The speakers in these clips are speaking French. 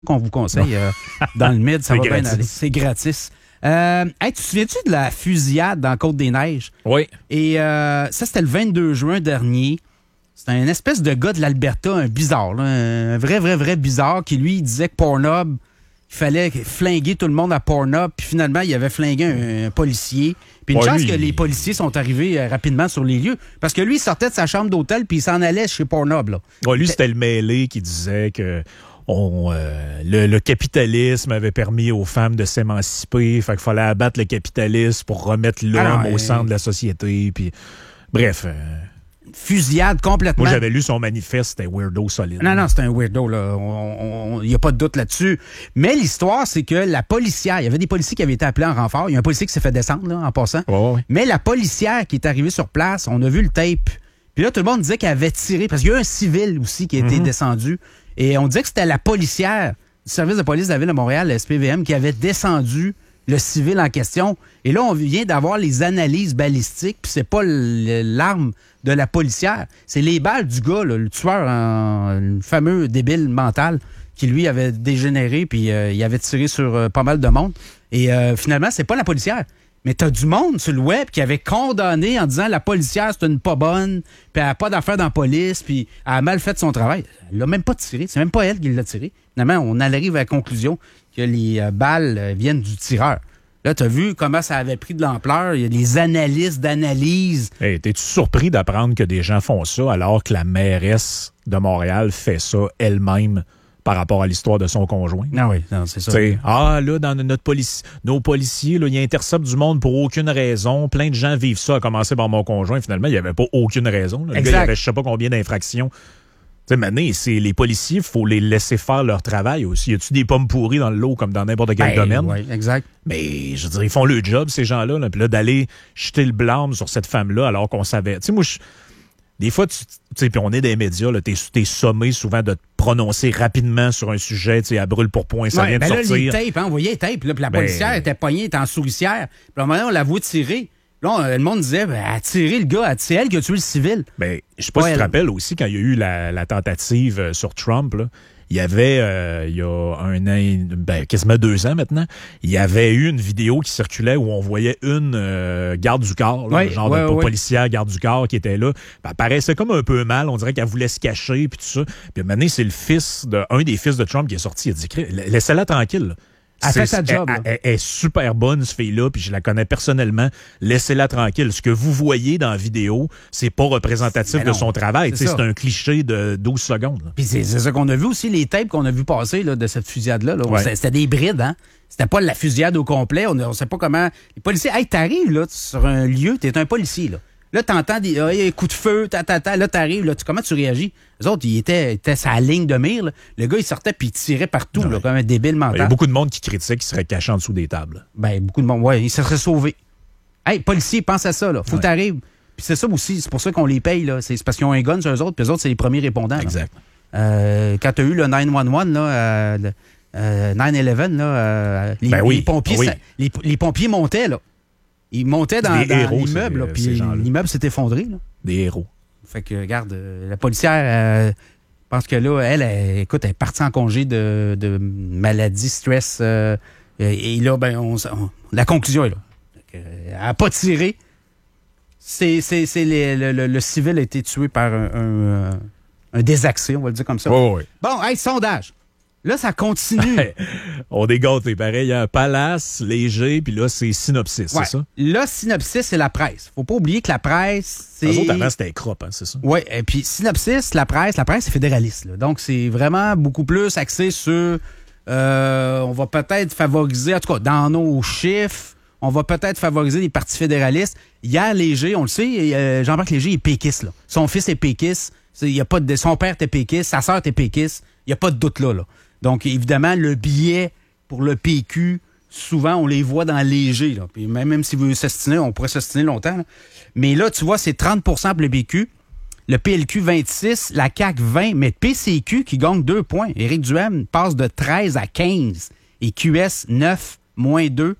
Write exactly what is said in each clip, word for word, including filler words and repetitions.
qu'on vous conseille euh, dans le mid, ça va bien aller. C'est gratis. Euh, hey, tu te souviens-tu de la fusillade dans Côte-des-Neiges? Oui. Et euh, ça, c'était le vingt-deux juin dernier. C'était un espèce de gars de l'Alberta, un bizarre, là, un vrai, vrai, vrai bizarre, qui, lui, il disait que Pornhub, il fallait flinguer tout le monde à Pornhub, puis finalement, il avait flingué un, un policier. Puis une ouais, chance lui, que il... les policiers sont arrivés euh, rapidement sur les lieux, parce que lui, il sortait de sa chambre d'hôtel, puis il s'en allait chez Pornhub. Là. Ouais, lui, c'était le mêlé qui disait que on, euh, le, le capitalisme avait permis aux femmes de s'émanciper, fait qu'il fallait abattre le capitalisme pour remettre l'homme ah non, au euh... centre de la société. Puis, bref... Euh... Fusillade complètement. Moi, j'avais lu son manifeste, c'était weirdo solide. Non, non, c'était un weirdo, là. Il n'y a pas de doute là-dessus. Mais l'histoire, c'est que la policière, il y avait des policiers qui avaient été appelés en renfort. Il y a un policier qui s'est fait descendre, là, en passant. Oh, oui. Mais la policière qui est arrivée sur place, on a vu le tape. Puis là, tout le monde disait qu'elle avait tiré, parce qu'il y a eu un civil aussi qui a été mm-hmm. descendu. Et on disait que c'était la policière du service de police de la Ville de Montréal, le S P V M, qui avait descendu le civil en question. Et là, on vient d'avoir les analyses balistiques, puis c'est pas l'arme de la policière. C'est les balles du gars, là, le tueur, en, le fameux débile mental, qui lui avait dégénéré, puis euh, il avait tiré sur euh, pas mal de monde. Et euh, finalement, c'est pas la policière. Mais t'as du monde sur le web qui avait condamné en disant la policière, c'est une pas bonne, puis elle n'a pas d'affaires dans la police, puis elle a mal fait son travail. Elle l'a même pas tiré. C'est même pas elle qui l'a tiré. Finalement, on arrive à la conclusion que les euh, balles euh, viennent du tireur. Là, tu as vu comment ça avait pris de l'ampleur. Il y a des analystes d'analyse. Hey, t'es-tu surpris d'apprendre que des gens font ça alors que la mairesse de Montréal fait ça elle-même par rapport à l'histoire de son conjoint? Non, oui, non, c'est ça. T'sais, ah, là, dans notre polici- nos policiers, là, ils interceptent du monde pour aucune raison. Plein de gens vivent ça, à commencer par mon conjoint. Finalement, il n'y avait pas aucune raison. Là. Le exact. gars, il avait je sais pas combien d'infractions. Tu sais, maintenant, c'est les policiers, il faut les laisser faire leur travail aussi. Y a-tu des pommes pourries dans le lot comme dans n'importe quel ben, domaine? Oui, exact. Mais, je veux dire, ils font le job, ces gens-là. Là. Puis là, d'aller jeter le blâme sur cette femme-là alors qu'on savait. Tu sais, moi, je... des fois, tu sais, puis on est des médias, t'es es sommé souvent de te prononcer rapidement sur un sujet, tu sais, à brûle pour point, ça ouais, vient ben de là, sortir. les tapes, hein, vous voyez les tapes, là, puis la ben... policière était poignée, était en souricière. Puis à un moment donné, on la voit tirer. Là, le monde disait, ben, elle a tiré le gars, c'est elle qui a tué le civil. Ben, je sais pas si tu te rappelles aussi, quand il y a eu la, la tentative euh, sur Trump, là, il y avait, euh, il y a un an, ben, quasiment deux ans maintenant, il y avait eu une vidéo qui circulait où on voyait une euh, garde du corps, là, ouais, genre ouais, de ouais. policière garde du corps qui était là. Ben, elle paraissait comme un peu mal, on dirait qu'elle voulait se cacher, puis tout ça. Puis maintenant, c'est le fils de, un des fils de Trump qui est sorti, il a dit, laissez-la tranquille, là. Elle fait sa job. Elle, elle, elle est super bonne, ce fille-là, puis je la connais personnellement. Laissez-la tranquille. Ce que vous voyez dans la vidéo, c'est pas représentatif de son travail. C'est, c'est un cliché de douze secondes. Là. Puis c'est, c'est ça qu'on a vu aussi, les tapes qu'on a vu passer là, de cette fusillade-là. Là. Ouais. C'était, c'était des brides, hein? C'était pas la fusillade au complet. On ne sait pas comment... Les policiers... Hey, t'arrives là, sur un lieu, t'es un policier, là. Là, t'entends des hey, coups de feu, ta, ta, ta, là, t'arrives, là, tu, comment tu réagis? Les autres, ils étaient, étaient sur la ligne de mire. Là. Le gars, il sortait puis il tirait partout, ouais. là, comme un débile mental. Il y a beaucoup de monde qui critique qui serait caché en dessous des tables. Ben, beaucoup de monde, ouais, il se serait sauvé. Hey, policier, pense à ça, là. Faut ouais. que t'arrives. Puis c'est ça aussi, c'est pour ça qu'on les paye, là. C'est, c'est parce qu'ils ont un gun sur eux autres, puis eux autres, c'est les premiers répondants. Exact. Euh, quand t'as eu le neuf un un, là, euh, le, euh, neuf un un, là, euh, les, ben oui. les pompiers, oui. ça, les, les pompiers montaient, là. Ils montaient dans, dans héros, l'immeuble, là, puis l'immeuble s'est effondré. Là. Des héros. Fait que, regarde, euh, la policière, euh, pense que là, elle, elle, écoute, elle est partie en congé de, de maladie, stress. Euh, et, et là, ben, on, on, la conclusion est là. Elle n'a pas tiré. C'est, c'est, c'est les, le, le, le civil a été tué par un, un, un désaxé, on va le dire comme ça. Oh, oui. Bon, hey, sondage. Là, ça continue. On est gâtés, pareil. Il y a un Palace, Léger, puis là, c'est Synopsis, ouais. c'est ça? Là, Synopsis, c'est la presse. Faut pas oublier que la presse, c'est... Les autres, avant, c'était Crop, hein, c'est ça? Oui, et puis Synopsis, la presse, la presse, c'est fédéraliste. Là. Donc, c'est vraiment beaucoup plus axé sur... Euh, on va peut-être favoriser, en tout cas, dans nos chiffres, on va peut-être favoriser les partis fédéralistes. Hier, Léger, on le sait, euh, Jean-Marc Léger est péquiste, là. Son fils est péquiste. C'est, y a pas de, son père était péquiste, sa sœur était péquiste. Il n'y a pas de doute là, là. Donc, évidemment, le billet pour le P Q, souvent, on les voit dans Léger. Là. Puis même, même si vous s'ostiner, on pourrait s'ostiner longtemps. Là. Mais là, tu vois, c'est trente pour cent pour le P Q, le P L Q vingt-six, la C A Q vingt, mais P C Q qui gagne deux points. Éric Duhaime passe de treize à quinze et Q S neuf, moins deux.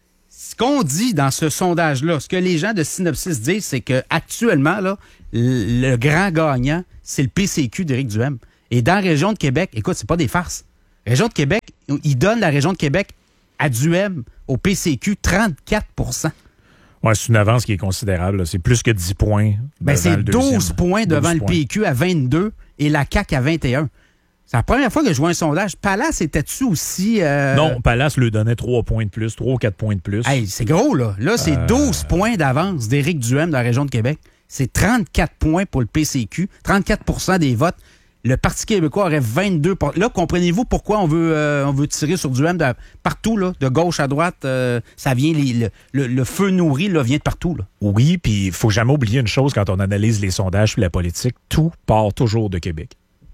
Ce qu'on dit dans ce sondage-là, ce que les gens de Synopsis disent, c'est qu'actuellement, là, le grand gagnant, c'est le P C Q d'Éric Duhaime. Et dans la région de Québec, écoute, c'est pas des farces. Région de Québec, il donne la région de Québec à Duhem, au P C Q, trente-quatre pour cent. Oui, c'est une avance qui est considérable. Là. C'est plus que dix points. Ben, c'est le douze points devant douze le P Q à vingt-deux et la C A Q à vingt et un. C'est la première fois que je vois un sondage. Palace était-tu aussi... Euh... Non, Palace lui donnait trois points de plus, trois ou quatre points de plus. Hey, c'est gros, là. Là, c'est euh... douze points d'avance d'Éric Duhem dans la région de Québec. C'est trente-quatre points pour le P C Q, trente-quatre pour cent des votes. Le Parti québécois aurait vingt-deux pour cent. Là, comprenez-vous pourquoi on veut, euh, on veut tirer sur Duhem de, partout, là, de gauche à droite? Euh, ça vient, les, le, le, le feu nourri là, vient de partout. Là. Oui, puis il faut jamais oublier une chose quand on analyse les sondages et la politique. Tout part toujours de Québec.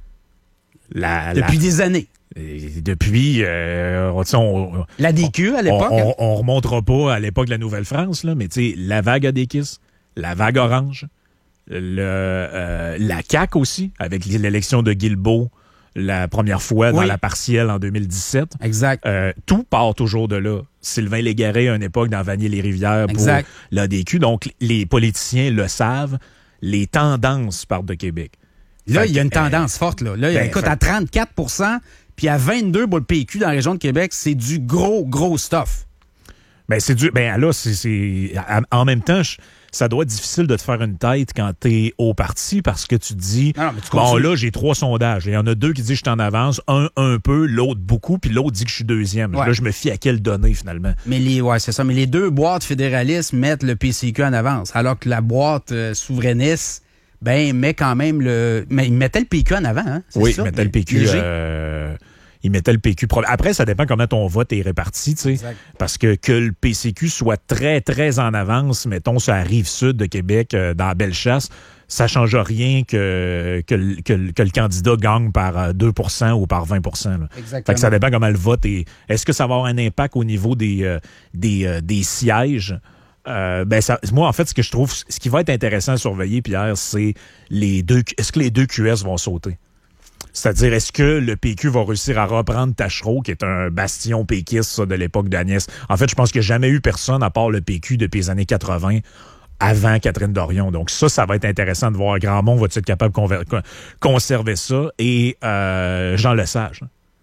La, depuis la, des années. Depuis, euh, on, on, la D Q à l'époque. On, on, on remontera pas à l'époque de la Nouvelle-France, là, mais tu sais, la vague Adéquis, la vague Orange, le, euh, la C A Q aussi, avec l'élection de Guilbeault la première fois dans oui. la partielle en deux mille dix-sept. Exact. Euh, tout part toujours de là. Sylvain Légaré, à une époque, dans Vanier-les-Rivières pour l'A D Q. Donc, les politiciens le savent, les tendances partent de Québec. Là, fait il y a une que, tendance euh, forte. Là, là ben, écoute, fait... à trente-quatre pour cent, puis à vingt-deux pour le P Q dans la région de Québec, c'est du gros, gros stuff. Ben, c'est du. Ben, là, c'est. c'est en même temps, je, ça doit être difficile de te faire une tête quand t'es au parti parce que tu te dis. Non, non, mais tu bon, là, j'ai trois sondages. Il y en a deux qui disent que je suis en avance, un un peu, l'autre beaucoup, puis l'autre dit que je suis deuxième. Ouais. Là, je me fie à quelle donnée, finalement. Mais les, ouais, c'est ça. Mais les deux boîtes fédéralistes mettent le P C Q en avance, alors que la boîte euh, souverainiste. Ben, met quand même le. Mais il mettait le P Q en avant, hein? Oui, ça? il mettait le P Q. Euh, il mettait le P Q. Après, ça dépend comment ton vote est réparti, tu sais. Parce que que le P C Q soit très, très en avance, mettons, sur la rive sud de Québec, euh, dans Bellechasse, ça ne change rien que, que, que, que le candidat gagne par deux pour cent ou par vingt pour cent. Là. Exactement. Fait que ça dépend comment le vote est. Est-ce que ça va avoir un impact au niveau des, euh, des, euh, des sièges? Euh, ben ça, moi, en fait, ce que je trouve, ce qui va être intéressant à surveiller, Pierre, c'est les deux. Est-ce que les deux Q S vont sauter? C'est-à-dire, est-ce que le P Q va réussir à reprendre Tachereau, qui est un bastion péquiste ça, de l'époque d'Agnès? En fait, je pense qu'il n'y a jamais eu personne, à part le P Q depuis les années quatre-vingt, avant Catherine Dorion. Donc ça, ça va être intéressant de voir. Grandmont va-t-il être capable de conver- conserver ça? Et euh, Jean Lesage.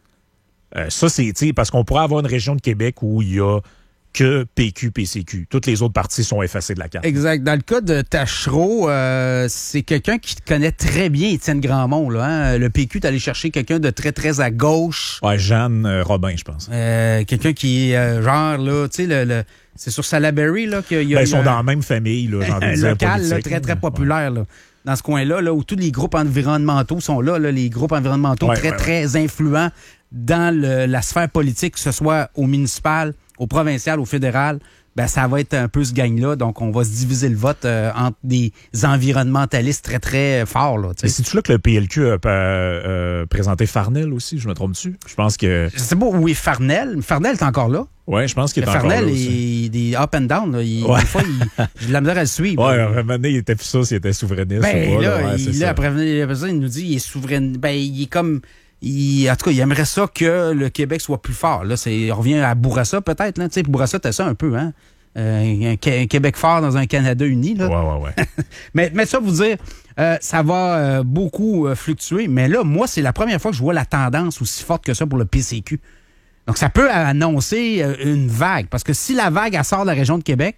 Euh, ça, c'est, tu sais, parce qu'on pourrait avoir une région de Québec où il y a que P Q, P C Q. Toutes les autres parties sont effacées de la carte. Exact. Dans le cas de Tachereau, euh, c'est quelqu'un qui connaît très bien Étienne Grandmont. Là, hein? Le P Q est allé chercher quelqu'un de très, très à gauche. Ouais, Jeanne euh, Robin, je pense. Euh, quelqu'un qui est euh, genre, là, tu sais, le, le, c'est sur Salaberry, là, qu'il y a... Ben, ils sont un, dans la même famille, là, j'ai envie de dire. Local, là, très, très populaire, ouais. là. Dans ce coin-là, là, où tous les groupes environnementaux sont là, là les groupes environnementaux ouais, très, ouais, très ouais. influents dans le, la sphère politique, que ce soit au municipal, au provincial, au fédéral, ben ça va être un peu ce gang-là. Donc, on va se diviser le vote euh, entre des environnementalistes très, très forts. Là, et c'est-tu là que le P L Q a euh, présenté Farnell aussi? Je me trompe-tu? Je pense que... Je sais pas où est Farnell. Farnell est encore là. Oui, je pense qu'il est encore Farnell là aussi. Farnell, il est up and down. Là. Il, ouais. Des fois, il, j'ai de la misère à le suivre. Oui, à un moment donné, il était plus ça s'il était souverainiste. Ben, ou pas, là, là. Ouais, il, là après, après ça, il nous dit qu'il est souverain. Ben, il est comme... Il, en tout cas, il aimerait ça que le Québec soit plus fort. Là, c'est, on revient à Bourassa, peut-être. Là. Tu sais, Bourassa, t'as ça un peu, hein? Euh, un, un Québec fort dans un Canada uni. Là. Ouais, ouais, ouais. mais, mais ça, vous dire, euh, ça va euh, beaucoup euh, fluctuer. Mais là, moi, c'est la première fois que je vois la tendance aussi forte que ça pour le P C Q. Donc, ça peut annoncer euh, une vague. Parce que si la vague, elle sort de la région de Québec,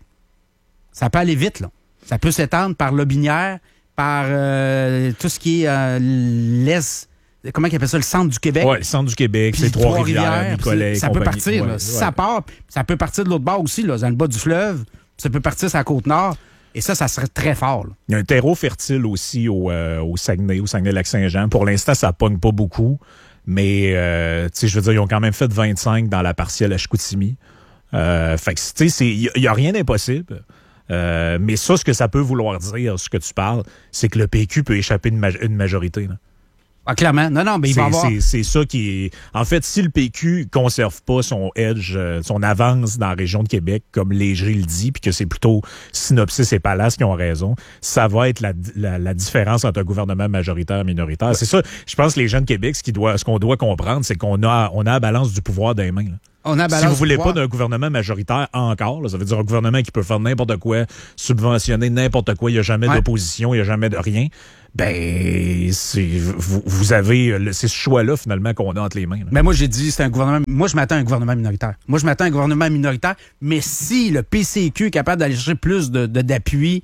ça peut aller vite, là. Ça peut s'étendre par Lobinière, par euh, tout ce qui est euh, l'Est. Comment ils appellent ça, le centre du Québec? Oui, le centre du Québec, c'est Trois-Rivières, Nicolet, ça peut partir. Ouais, là. ouais. Si ça part, ça peut partir de l'autre bord aussi, là, dans le bas du fleuve. Ça peut partir sur la Côte-Nord. Et ça, ça serait très fort. Là. Il y a un terreau fertile aussi au, euh, au Saguenay, au Saguenay-Lac-Saint-Jean. Pour l'instant, ça pogne pas beaucoup. Mais, euh, tu sais, je veux dire, ils ont quand même fait vingt-cinq dans la partielle à Chicoutimi. Euh, fait que, tu sais, il n'y a rien d'impossible. Euh, mais ça, ce que ça peut vouloir dire, ce que tu parles, c'est que le P Q peut échapper une, ma- une majorité, là. Ah, clairement. Non, non, mais il c'est, va avoir... C'est, c'est ça qui est... En fait, si le P Q conserve pas son edge, son avance dans la région de Québec, comme Léger le dit, puis que c'est plutôt Synopsis et Palace qui ont raison, ça va être la, la, la différence entre un gouvernement majoritaire et minoritaire. Ouais. C'est ça, je pense que les gens de Québec, ce, qui doit, ce qu'on doit comprendre, c'est qu'on a, on a la balance du pouvoir dans les mains, là. On a si vous voulez pas d'un gouvernement majoritaire encore, là, ça veut dire un gouvernement qui peut faire n'importe quoi, subventionner n'importe quoi, il n'y a jamais ouais. d'opposition, il n'y a jamais de rien, ben c'est vous, vous avez c'est ce choix-là finalement qu'on a entre les mains. Là. Mais moi j'ai dit c'est un gouvernement. Moi je m'attends à un gouvernement minoritaire. Moi je m'attends à un gouvernement minoritaire, mais si le P C Q est capable d'aller chercher plus de, de d'appui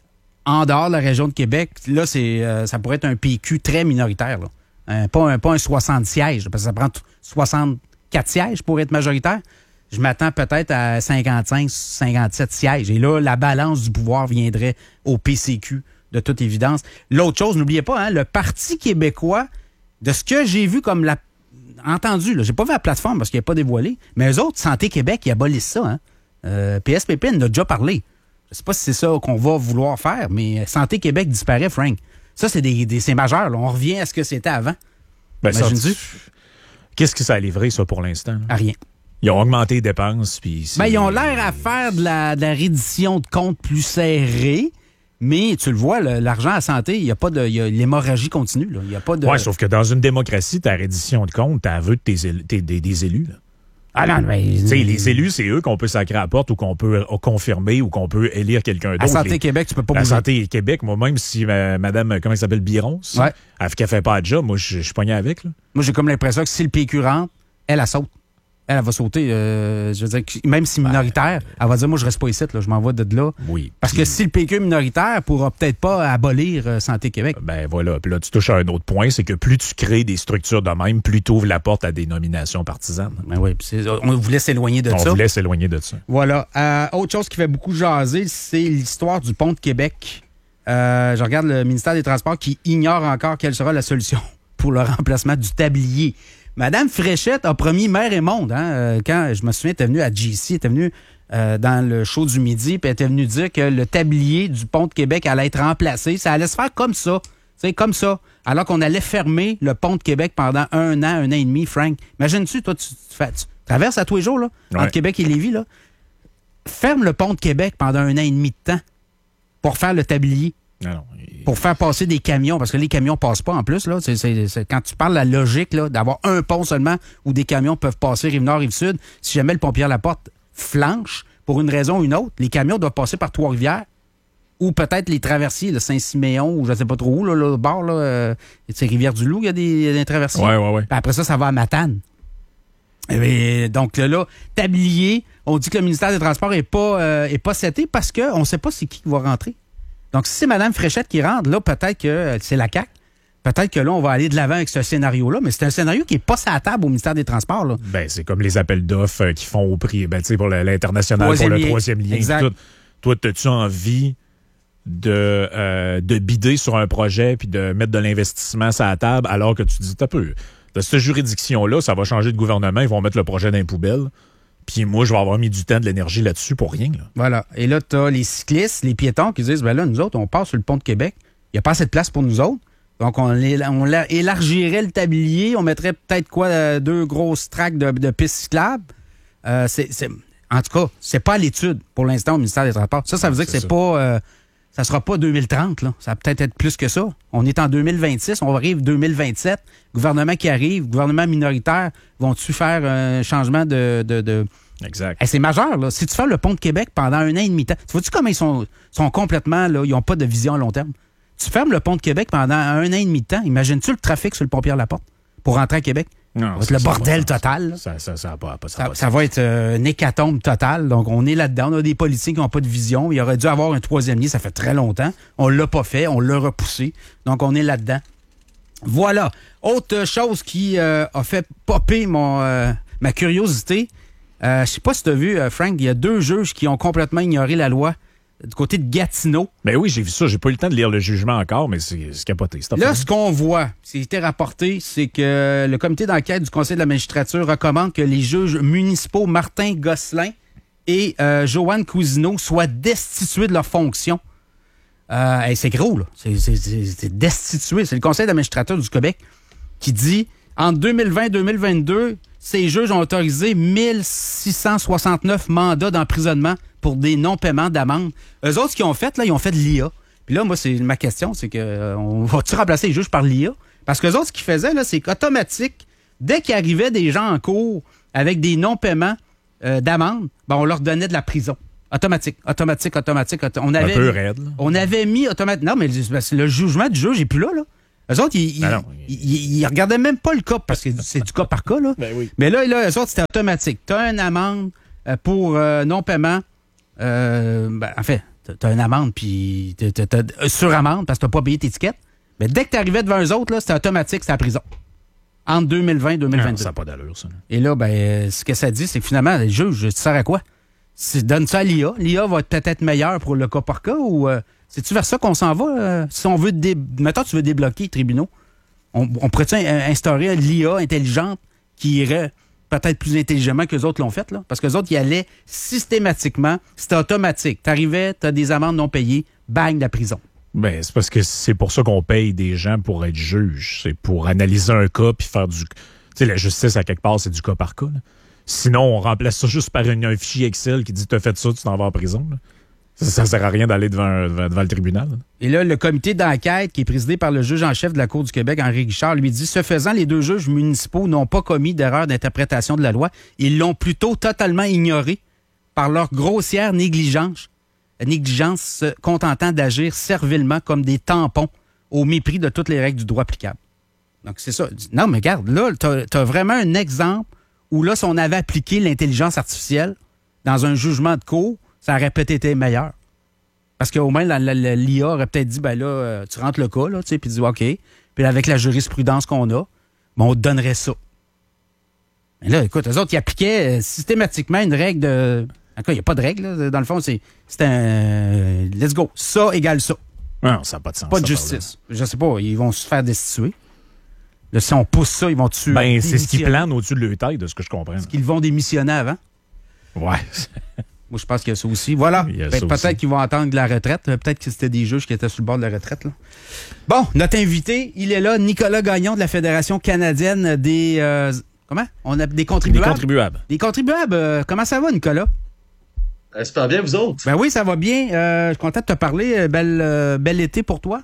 en dehors de la région de Québec, là, c'est euh, ça pourrait être un P Q très minoritaire. Là. Euh, pas, un, pas un soixante sièges, parce que ça prend soixante-quatre sièges pour être majoritaire. Je m'attends peut-être à cinquante-cinq, cinquante-sept sièges. Et là, la balance du pouvoir viendrait au P C Q, de toute évidence. L'autre chose, n'oubliez pas, hein, le Parti québécois, de ce que j'ai vu comme la... entendu, là, j'ai pas vu la plateforme parce qu'il n'est pas dévoilé, mais eux autres, Santé Québec, ils abolissent ça. Hein. Euh, P S P P en a déjà parlé. Je sais pas si c'est ça qu'on va vouloir faire, mais Santé Québec disparaît, Frank. Ça, c'est des, des c'est majeur. Là. On revient à ce que c'était avant. Ben, imagine-tu? Qu'est-ce que ça a livré, ça, pour l'instant? Là? À rien. Ils ont augmenté les dépenses. Puis ben, ils ont l'air à faire de la, de la reddition de comptes plus serrée, mais tu le vois, le, l'argent à santé, il y a pas de, il y a, l'hémorragie continue. Il y a pas de... Oui, sauf que dans une démocratie, ta reddition de comptes, tu aveu de tes, tes, des, des élus. Là. Ah non, mais... T'sais, les élus, c'est eux qu'on peut sacrer à la porte ou qu'on peut confirmer ou qu'on peut élire quelqu'un d'autre. À Santé les... Québec, tu peux pas bouger. À Santé Québec, moi, même si euh, madame, comment elle s'appelle, Biron, ouais. elle ne fait pas de job, moi, je suis pogné avec. Là. Moi, j'ai comme l'impression que si le P Q rentre, elle, elle saute. Elle, elle va sauter. Euh, je veux dire, même si minoritaire, ben, elle va dire, moi, je reste pas ici, là, je m'en vais de là. Oui. Parce puis... que si le P Q est minoritaire, pourra peut-être pas abolir euh, Santé Québec. Ben voilà. Puis là, tu touches à un autre point, c'est que plus tu crées des structures de même, plus tu ouvres la porte à des nominations partisanes. Ben oui, c'est, on voulait s'éloigner de on ça. On voulait s'éloigner de ça. Voilà. Euh, autre chose qui fait beaucoup jaser, c'est l'histoire du pont de Québec. Euh, je regarde le ministère des Transports qui ignore encore quelle sera la solution pour le remplacement du tablier. Madame Fréchette a promis mer et monde. Hein, quand, je me souviens, elle était venue à G C, elle était venue euh, dans le show du midi, puis elle était venue dire que le tablier du pont de Québec allait être remplacé. Ça allait se faire comme ça. C'est comme ça. Alors qu'on allait fermer le pont de Québec pendant un an, un an et demi, Frank. Imagine-tu, toi, tu, tu, fais, tu traverses à tous les jours, là, ouais. entre Québec et Lévis, là. Ferme le pont de Québec pendant un an et demi de temps pour faire le tablier. Non, non. Pour faire passer des camions, parce que les camions passent pas en plus. Là. C'est, c'est, c'est, quand tu parles de la logique là, d'avoir un pont seulement où des camions peuvent passer Rive-Nord, Rive-Sud, si jamais le pont Pierre-Laporte flanche, pour une raison ou une autre, les camions doivent passer par Trois-Rivières ou peut-être les traversiers, le Saint-Siméon ou je ne sais pas trop où, là, le bord, là, euh, c'est Rivière-du-Loup, il y a des, des traversiers. Oui, oui, oui. Après ça, ça va à Matane. Et donc là, là, tablier, on dit que le ministère des Transports n'est pas, euh, est pas seté parce qu'on ne sait pas c'est qui qui va rentrer. Donc, si c'est Mme Fréchette qui rentre, là, peut-être que c'est la C A Q. Peut-être que là, on va aller de l'avant avec ce scénario-là, mais c'est un scénario qui n'est pas sur la table au ministère des Transports. Là. Ben, c'est comme les appels d'offres euh, qui font au prix, ben, tu sais, pour l'international, troisième pour le lien. troisième lien. Exact. Tout. Toi, as-tu envie de, euh, de bider sur un projet puis de mettre de l'investissement sur la table alors que tu dis, t'as peu. De cette juridiction-là, ça va changer de gouvernement, ils vont mettre le projet dans les poubelles. Puis moi, je vais avoir mis du temps, de l'énergie là-dessus pour rien. Là. Voilà. Et là, tu as les cyclistes, les piétons qui disent, ben là, nous autres, on passe sur le pont de Québec. Il n'y a pas assez de place pour nous autres. Donc, on, on élargirait le tablier. On mettrait peut-être quoi, euh, deux grosses tracks de, de pistes cyclables. Euh, c'est, c'est, en tout cas, c'est pas à l'étude pour l'instant au ministère des Transports. Ça, ça veut dire c'est que c'est ça. pas... Euh, ça sera pas deux mille trente, là. Ça va peut-être être plus que ça. On est en deux mille vingt-six, on arrive deux mille vingt-sept. Gouvernement qui arrive, gouvernement minoritaire, vont-tu faire un changement de... de, de... Exact. Hey, c'est majeur, là. Si tu fais le pont de Québec pendant un an et demi temps, tu vois-tu comment ils sont, sont complètement, là, ils n'ont pas de vision à long terme? Tu fermes le pont de Québec pendant un an et demi de temps, imagines-tu le trafic sur le pont Pierre-Laporte pour rentrer à Québec? Non, ça va être le bordel pas, total. Ça, ça, ça, pas, pas, ça, ça, pas, ça va être euh, une hécatombe totale. Donc, on est là-dedans. On a des politiciens qui n'ont pas de vision. Il aurait dû avoir un troisième lien, ça fait très longtemps. On l'a pas fait, on l'a repoussé. Donc, on est là-dedans. Voilà. Autre chose qui euh, a fait popper mon, euh, ma curiosité. Euh, je sais pas si tu as vu, euh, Frank, il y a deux juges qui ont complètement ignoré la loi du côté de Gatineau. Ben oui, j'ai vu ça. J'ai pas eu le temps de lire le jugement encore, mais c'est, c'est capoté. C'est Là, ce qu'on voit, c'est été rapporté, c'est que le comité d'enquête du Conseil de la magistrature recommande que les juges municipaux Martin Gosselin et euh, Joanne Cousineau soient destitués de leurs fonctions. Euh, hey, c'est gros, là. C'est, c'est, c'est, c'est destitué. C'est le Conseil de la magistrature du Québec qui dit, en deux mille vingt deux mille vingt-deux, ces juges ont autorisé mille six cent soixante-neuf mandats d'emprisonnement pour des non-paiements d'amende. Eux autres, ce qu'ils ont fait, là, ils ont fait de l'I A. Puis là, moi, c'est ma question, c'est que euh, on va-tu remplacer les juges par l'I A? Parce qu'eux autres, ce qu'ils faisaient, là, c'est qu'automatique, dès qu'il arrivait des gens en cours avec des non-paiements euh, d'amende, ben, on leur donnait de la prison. Automatique, automatique, automatique. Auto- on avait, un peu raide. Là. On avait mis automatique. Non, mais le jugement du juge n'est plus là, là. Eux autres, ils, ben non, ils, ils, ils regardaient même pas le cas, parce que c'est du cas par cas, là. Ben oui. Mais là, là, eux autres, c'était automatique. Tu as une amende euh, pour euh, non-paiement. Euh, ben, en fait, tu as une amende, puis tu as sur amende, parce que tu n'as pas payé tes étiquettes. Mais dès que tu arrivais devant eux autres, là, c'était automatique, c'était la prison. Entre deux mille vingt et deux mille vingt-deux. Ah, ça n'a pas d'allure, ça. Et là, ben, ce que ça dit, c'est que finalement, le juge, tu sers à quoi? Si donne ça à l'I A. L'I A va peut-être être meilleure pour le cas par cas ou euh, c'est-tu vers ça qu'on s'en va? Euh, si on veut dé... Mettons, tu veux débloquer les tribunaux, on, on pourrait-tu instaurer l'I A intelligente qui irait peut-être plus intelligemment que les autres l'ont fait, là? Parce que les autres, ils allaient systématiquement, c'était automatique. T'arrivais, t'as des amendes non payées, bang, la prison. Ben, c'est parce que c'est pour ça qu'on paye des gens pour être juge. C'est pour analyser un cas puis faire du... Tu sais, la justice, à quelque part, c'est du cas par cas, là. Sinon, on remplace ça juste par un, un fichier Excel qui dit « T'as fait ça, tu t'en vas en prison. » Ça ne sert à rien d'aller devant, devant, devant le tribunal. Là. Et là, le comité d'enquête, qui est présidé par le juge en chef de la Cour du Québec, Henri Guichard, lui dit « Ce faisant, les deux juges municipaux n'ont pas commis d'erreur d'interprétation de la loi. Ils l'ont plutôt totalement ignorée par leur grossière négligence, négligence se contentant d'agir servilement comme des tampons au mépris de toutes les règles du droit applicable. » Donc, c'est ça. Non, mais regarde, là, tu as vraiment un exemple où là, si on avait appliqué l'intelligence artificielle dans un jugement de cour, ça aurait peut-être été meilleur. Parce qu'au moins, la, la, la, l'I A aurait peut-être dit, ben là, euh, tu rentres le cas, là, tu sais, puis tu dis, OK. Puis avec la jurisprudence qu'on a, ben, on te donnerait ça. Mais là, écoute, eux autres, ils appliquaient euh, systématiquement une règle de... En tout cas, il n'y a pas de règle, là. Dans le fond, c'est, c'est un... Euh, let's go. Ça égale ça. Non, ça n'a pas de sens. Pas de justice. Je sais pas, ils vont se faire destituer. Là, si on pousse ça, ils vont tuer. Ben, c'est ce qui plane au-dessus de leur tête, de ce que je comprends. Est-ce qu'ils vont démissionner avant? Ouais. Moi, je pense qu'il y a ça aussi. Voilà. Peut- peut-être aussi. qu'ils vont attendre de la retraite. Peut-être que c'était des juges qui étaient sur le bord de la retraite. Là. Bon, notre invité, il est là, Nicolas Gagnon de la Fédération canadienne des... Euh, comment? On a des contribuables. Des contribuables. Des contribuables. Euh, comment ça va, Nicolas? Euh, super bien, vous autres? Ben oui, ça va bien. Euh, je suis content de te parler. Belle, euh, bel été pour toi.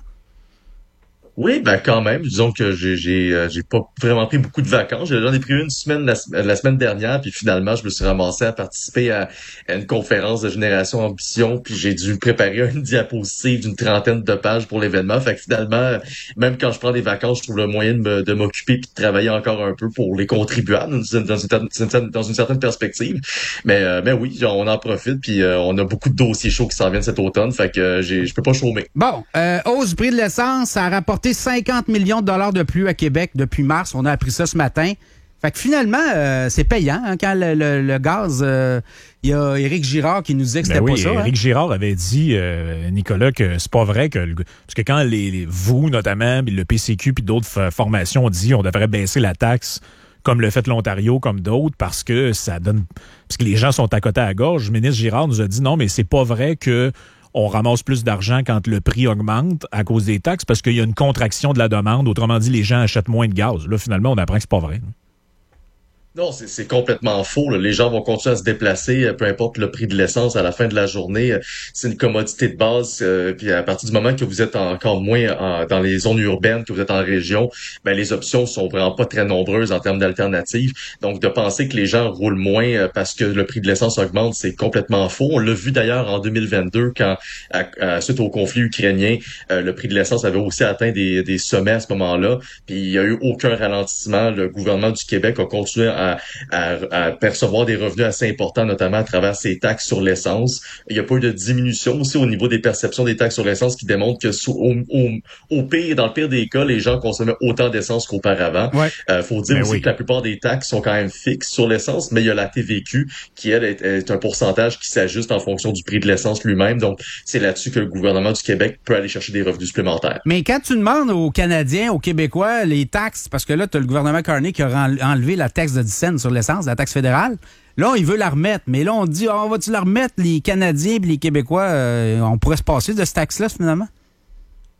Oui, ben quand même. Disons que j'ai j'ai euh, j'ai pas vraiment pris beaucoup de vacances. J'en ai pris une semaine la, la semaine dernière, puis finalement, je me suis ramassé à participer à, à une conférence de Génération Ambition, puis j'ai dû préparer une diapositive d'une trentaine de pages pour l'événement. Fait que finalement, même quand je prends des vacances, je trouve le moyen de, me, de m'occuper puis de travailler encore un peu pour les contribuables dans une, dans une, dans une certaine perspective. Mais euh, mais oui, on en profite, puis euh, on a beaucoup de dossiers chauds qui s'en viennent cet automne. Fait que euh, j'ai je peux pas chômer. Bon, euh, hausse du prix de l'essence, ça a rapporté cinquante millions de dollars de plus à Québec depuis mars. On a appris ça ce matin. Fait que finalement, euh, c'est payant. Hein, quand le, le, le gaz, il euh, y a Éric Girard qui nous disait que c'était ben oui, pas ça. Éric hein? Girard avait dit, euh, Nicolas, que c'est pas vrai que... Le, parce que quand les, les vous, notamment, le P C Q puis d'autres f- formations ont dit on devrait baisser la taxe comme le fait l'Ontario, comme d'autres, parce que ça donne... Parce que les gens sont à côté à la gorge. Le ministre Girard nous a dit non, mais c'est pas vrai que on ramasse plus d'argent quand le prix augmente à cause des taxes parce qu'il y a une contraction de la demande. Autrement dit, les gens achètent moins de gaz. Là, finalement, on apprend que c'est pas vrai. Non, c'est, c'est complètement faux. Là. Les gens vont continuer à se déplacer, peu importe le prix de l'essence à la fin de la journée. C'est une commodité de base. Euh, puis à partir du moment que vous êtes encore moins en, dans les zones urbaines, que vous êtes en région, ben les options sont vraiment pas très nombreuses en termes d'alternatives. Donc de penser que les gens roulent moins parce que le prix de l'essence augmente, c'est complètement faux. On l'a vu d'ailleurs en deux mille vingt-deux quand, à, à, suite au conflit ukrainien, euh, le prix de l'essence avait aussi atteint des, des sommets à ce moment-là. Puis il y a eu aucun ralentissement. Le gouvernement du Québec a continué à À, à, à percevoir des revenus assez importants, notamment à travers ces taxes sur l'essence. Il n'y a pas eu de diminution aussi au niveau des perceptions des taxes sur l'essence qui démontrent que sous, au, au, au pire, dans le pire des cas, les gens consommaient autant d'essence qu'auparavant. Il Ouais. euh, faut dire Ben aussi oui. que la plupart des taxes sont quand même fixes sur l'essence, mais il y a la T V Q qui, elle, est, est un pourcentage qui s'ajuste en fonction du prix de l'essence lui-même. Donc, c'est là-dessus que le gouvernement du Québec peut aller chercher des revenus supplémentaires. Mais quand tu demandes aux Canadiens, aux Québécois, les taxes, parce que là, tu as le gouvernement Carney qui a ren- enlevé la taxe de dix cents sur l'essence, la taxe fédérale. Là, il veut la remettre. Mais là, on dit, oh, on va-tu la remettre, les Canadiens et les Québécois? Euh, on pourrait se passer de cette taxe-là, finalement?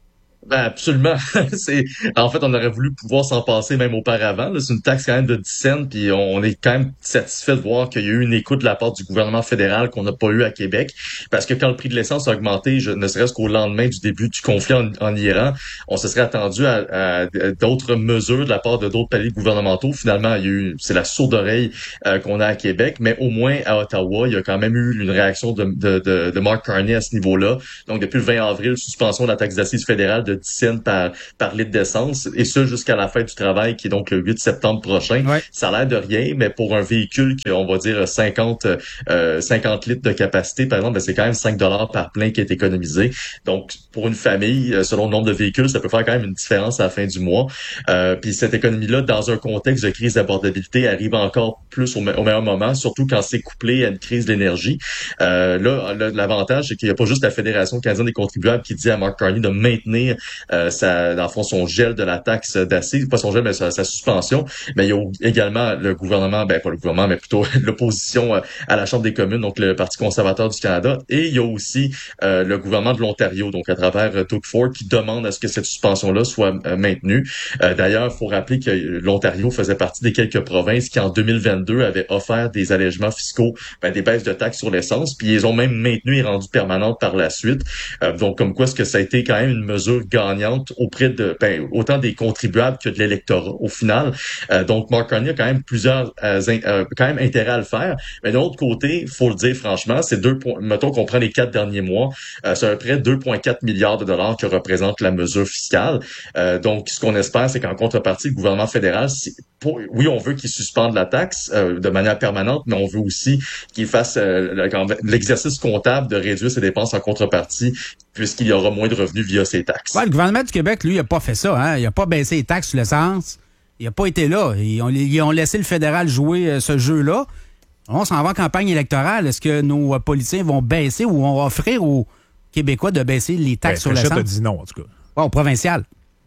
Ben absolument. C'est en fait on aurait voulu pouvoir s'en passer même auparavant. Là. C'est une taxe quand même de dix cents, puis on, on est quand même satisfait de voir qu'il y a eu une écoute de la part du gouvernement fédéral qu'on n'a pas eu à Québec. Parce que quand le prix de l'essence a augmenté, je, ne serait-ce qu'au lendemain du début du conflit en, en Iran, on se serait attendu à, à, à d'autres mesures de la part de d'autres paliers gouvernementaux. Finalement, il y a eu c'est la sourde oreille euh, qu'on a à Québec, mais au moins à Ottawa, il y a quand même eu une réaction de, de, de, de Mark Carney à ce niveau-là. Donc depuis le vingt avril, suspension de la taxe d'assises fédérale de dix cents par, par litre d'essence, et ça jusqu'à la fin du travail, qui est donc le huit septembre prochain. Ouais. Ça a l'air de rien, mais pour un véhicule qui, on va dire, cinquante, euh, cinquante litres de capacité, par exemple, ben, c'est quand même cinq dollars par plein qui est économisé. Donc, pour une famille, selon le nombre de véhicules, ça peut faire quand même une différence à la fin du mois. Euh, puis cette économie-là, dans un contexte de crise d'abordabilité, arrive encore plus au, me- au meilleur moment, surtout quand c'est couplé à une crise d'énergie. Euh, là, l'avantage, c'est qu'il n'y a pas juste la Fédération canadienne des contribuables qui dit à Mark Carney de maintenir euh, sa, dans le fond, son gel de la taxe d'assises, pas son gel, mais sa, sa suspension. Mais il y a également le gouvernement, ben pas le gouvernement, mais plutôt l'opposition euh, à la Chambre des communes, donc le Parti conservateur du Canada. Et il y a aussi euh, le gouvernement de l'Ontario, donc à travers euh, Doug Ford, qui demande à ce que cette suspension-là soit euh, maintenue. Euh, d'ailleurs, il faut rappeler que l'Ontario faisait partie des quelques provinces qui, en deux mille vingt-deux, avaient offert des allègements fiscaux, ben, des baisses de taxes sur l'essence, puis ils ont même maintenu et rendu permanentes par la suite. Euh, donc, comme quoi, est-ce que ça a été quand même une mesure gagnante auprès de ben, autant des contribuables que de l'électorat au final. Euh, donc, Mark Carney a quand même plusieurs euh, euh, quand même intérêt à le faire. Mais d'un autre côté, faut le dire franchement, c'est deux points. Mettons qu'on prend les quatre derniers mois, euh, c'est à peu près deux virgule quatre milliards de dollars que représente la mesure fiscale. Euh, donc, ce qu'on espère, c'est qu'en contrepartie, le gouvernement fédéral, si, pour, oui, on veut qu'il suspende la taxe euh, de manière permanente, mais on veut aussi qu'il fasse euh, l'exercice comptable de réduire ses dépenses en contrepartie, puisqu'il y aura moins de revenus via ces taxes. Ouais, le gouvernement du Québec, lui, il n'a pas fait ça. Hein? Il n'a pas baissé les taxes sur l'essence. Il n'a pas été là. Ils ont, ils ont laissé le fédéral jouer euh, ce jeu-là. On s'en va en campagne électorale. Est-ce que nos euh, politiciens vont baisser ou vont offrir aux Québécois de baisser les taxes ben, sur l'essence? a dit non, en tout cas. Ouais, au provincial.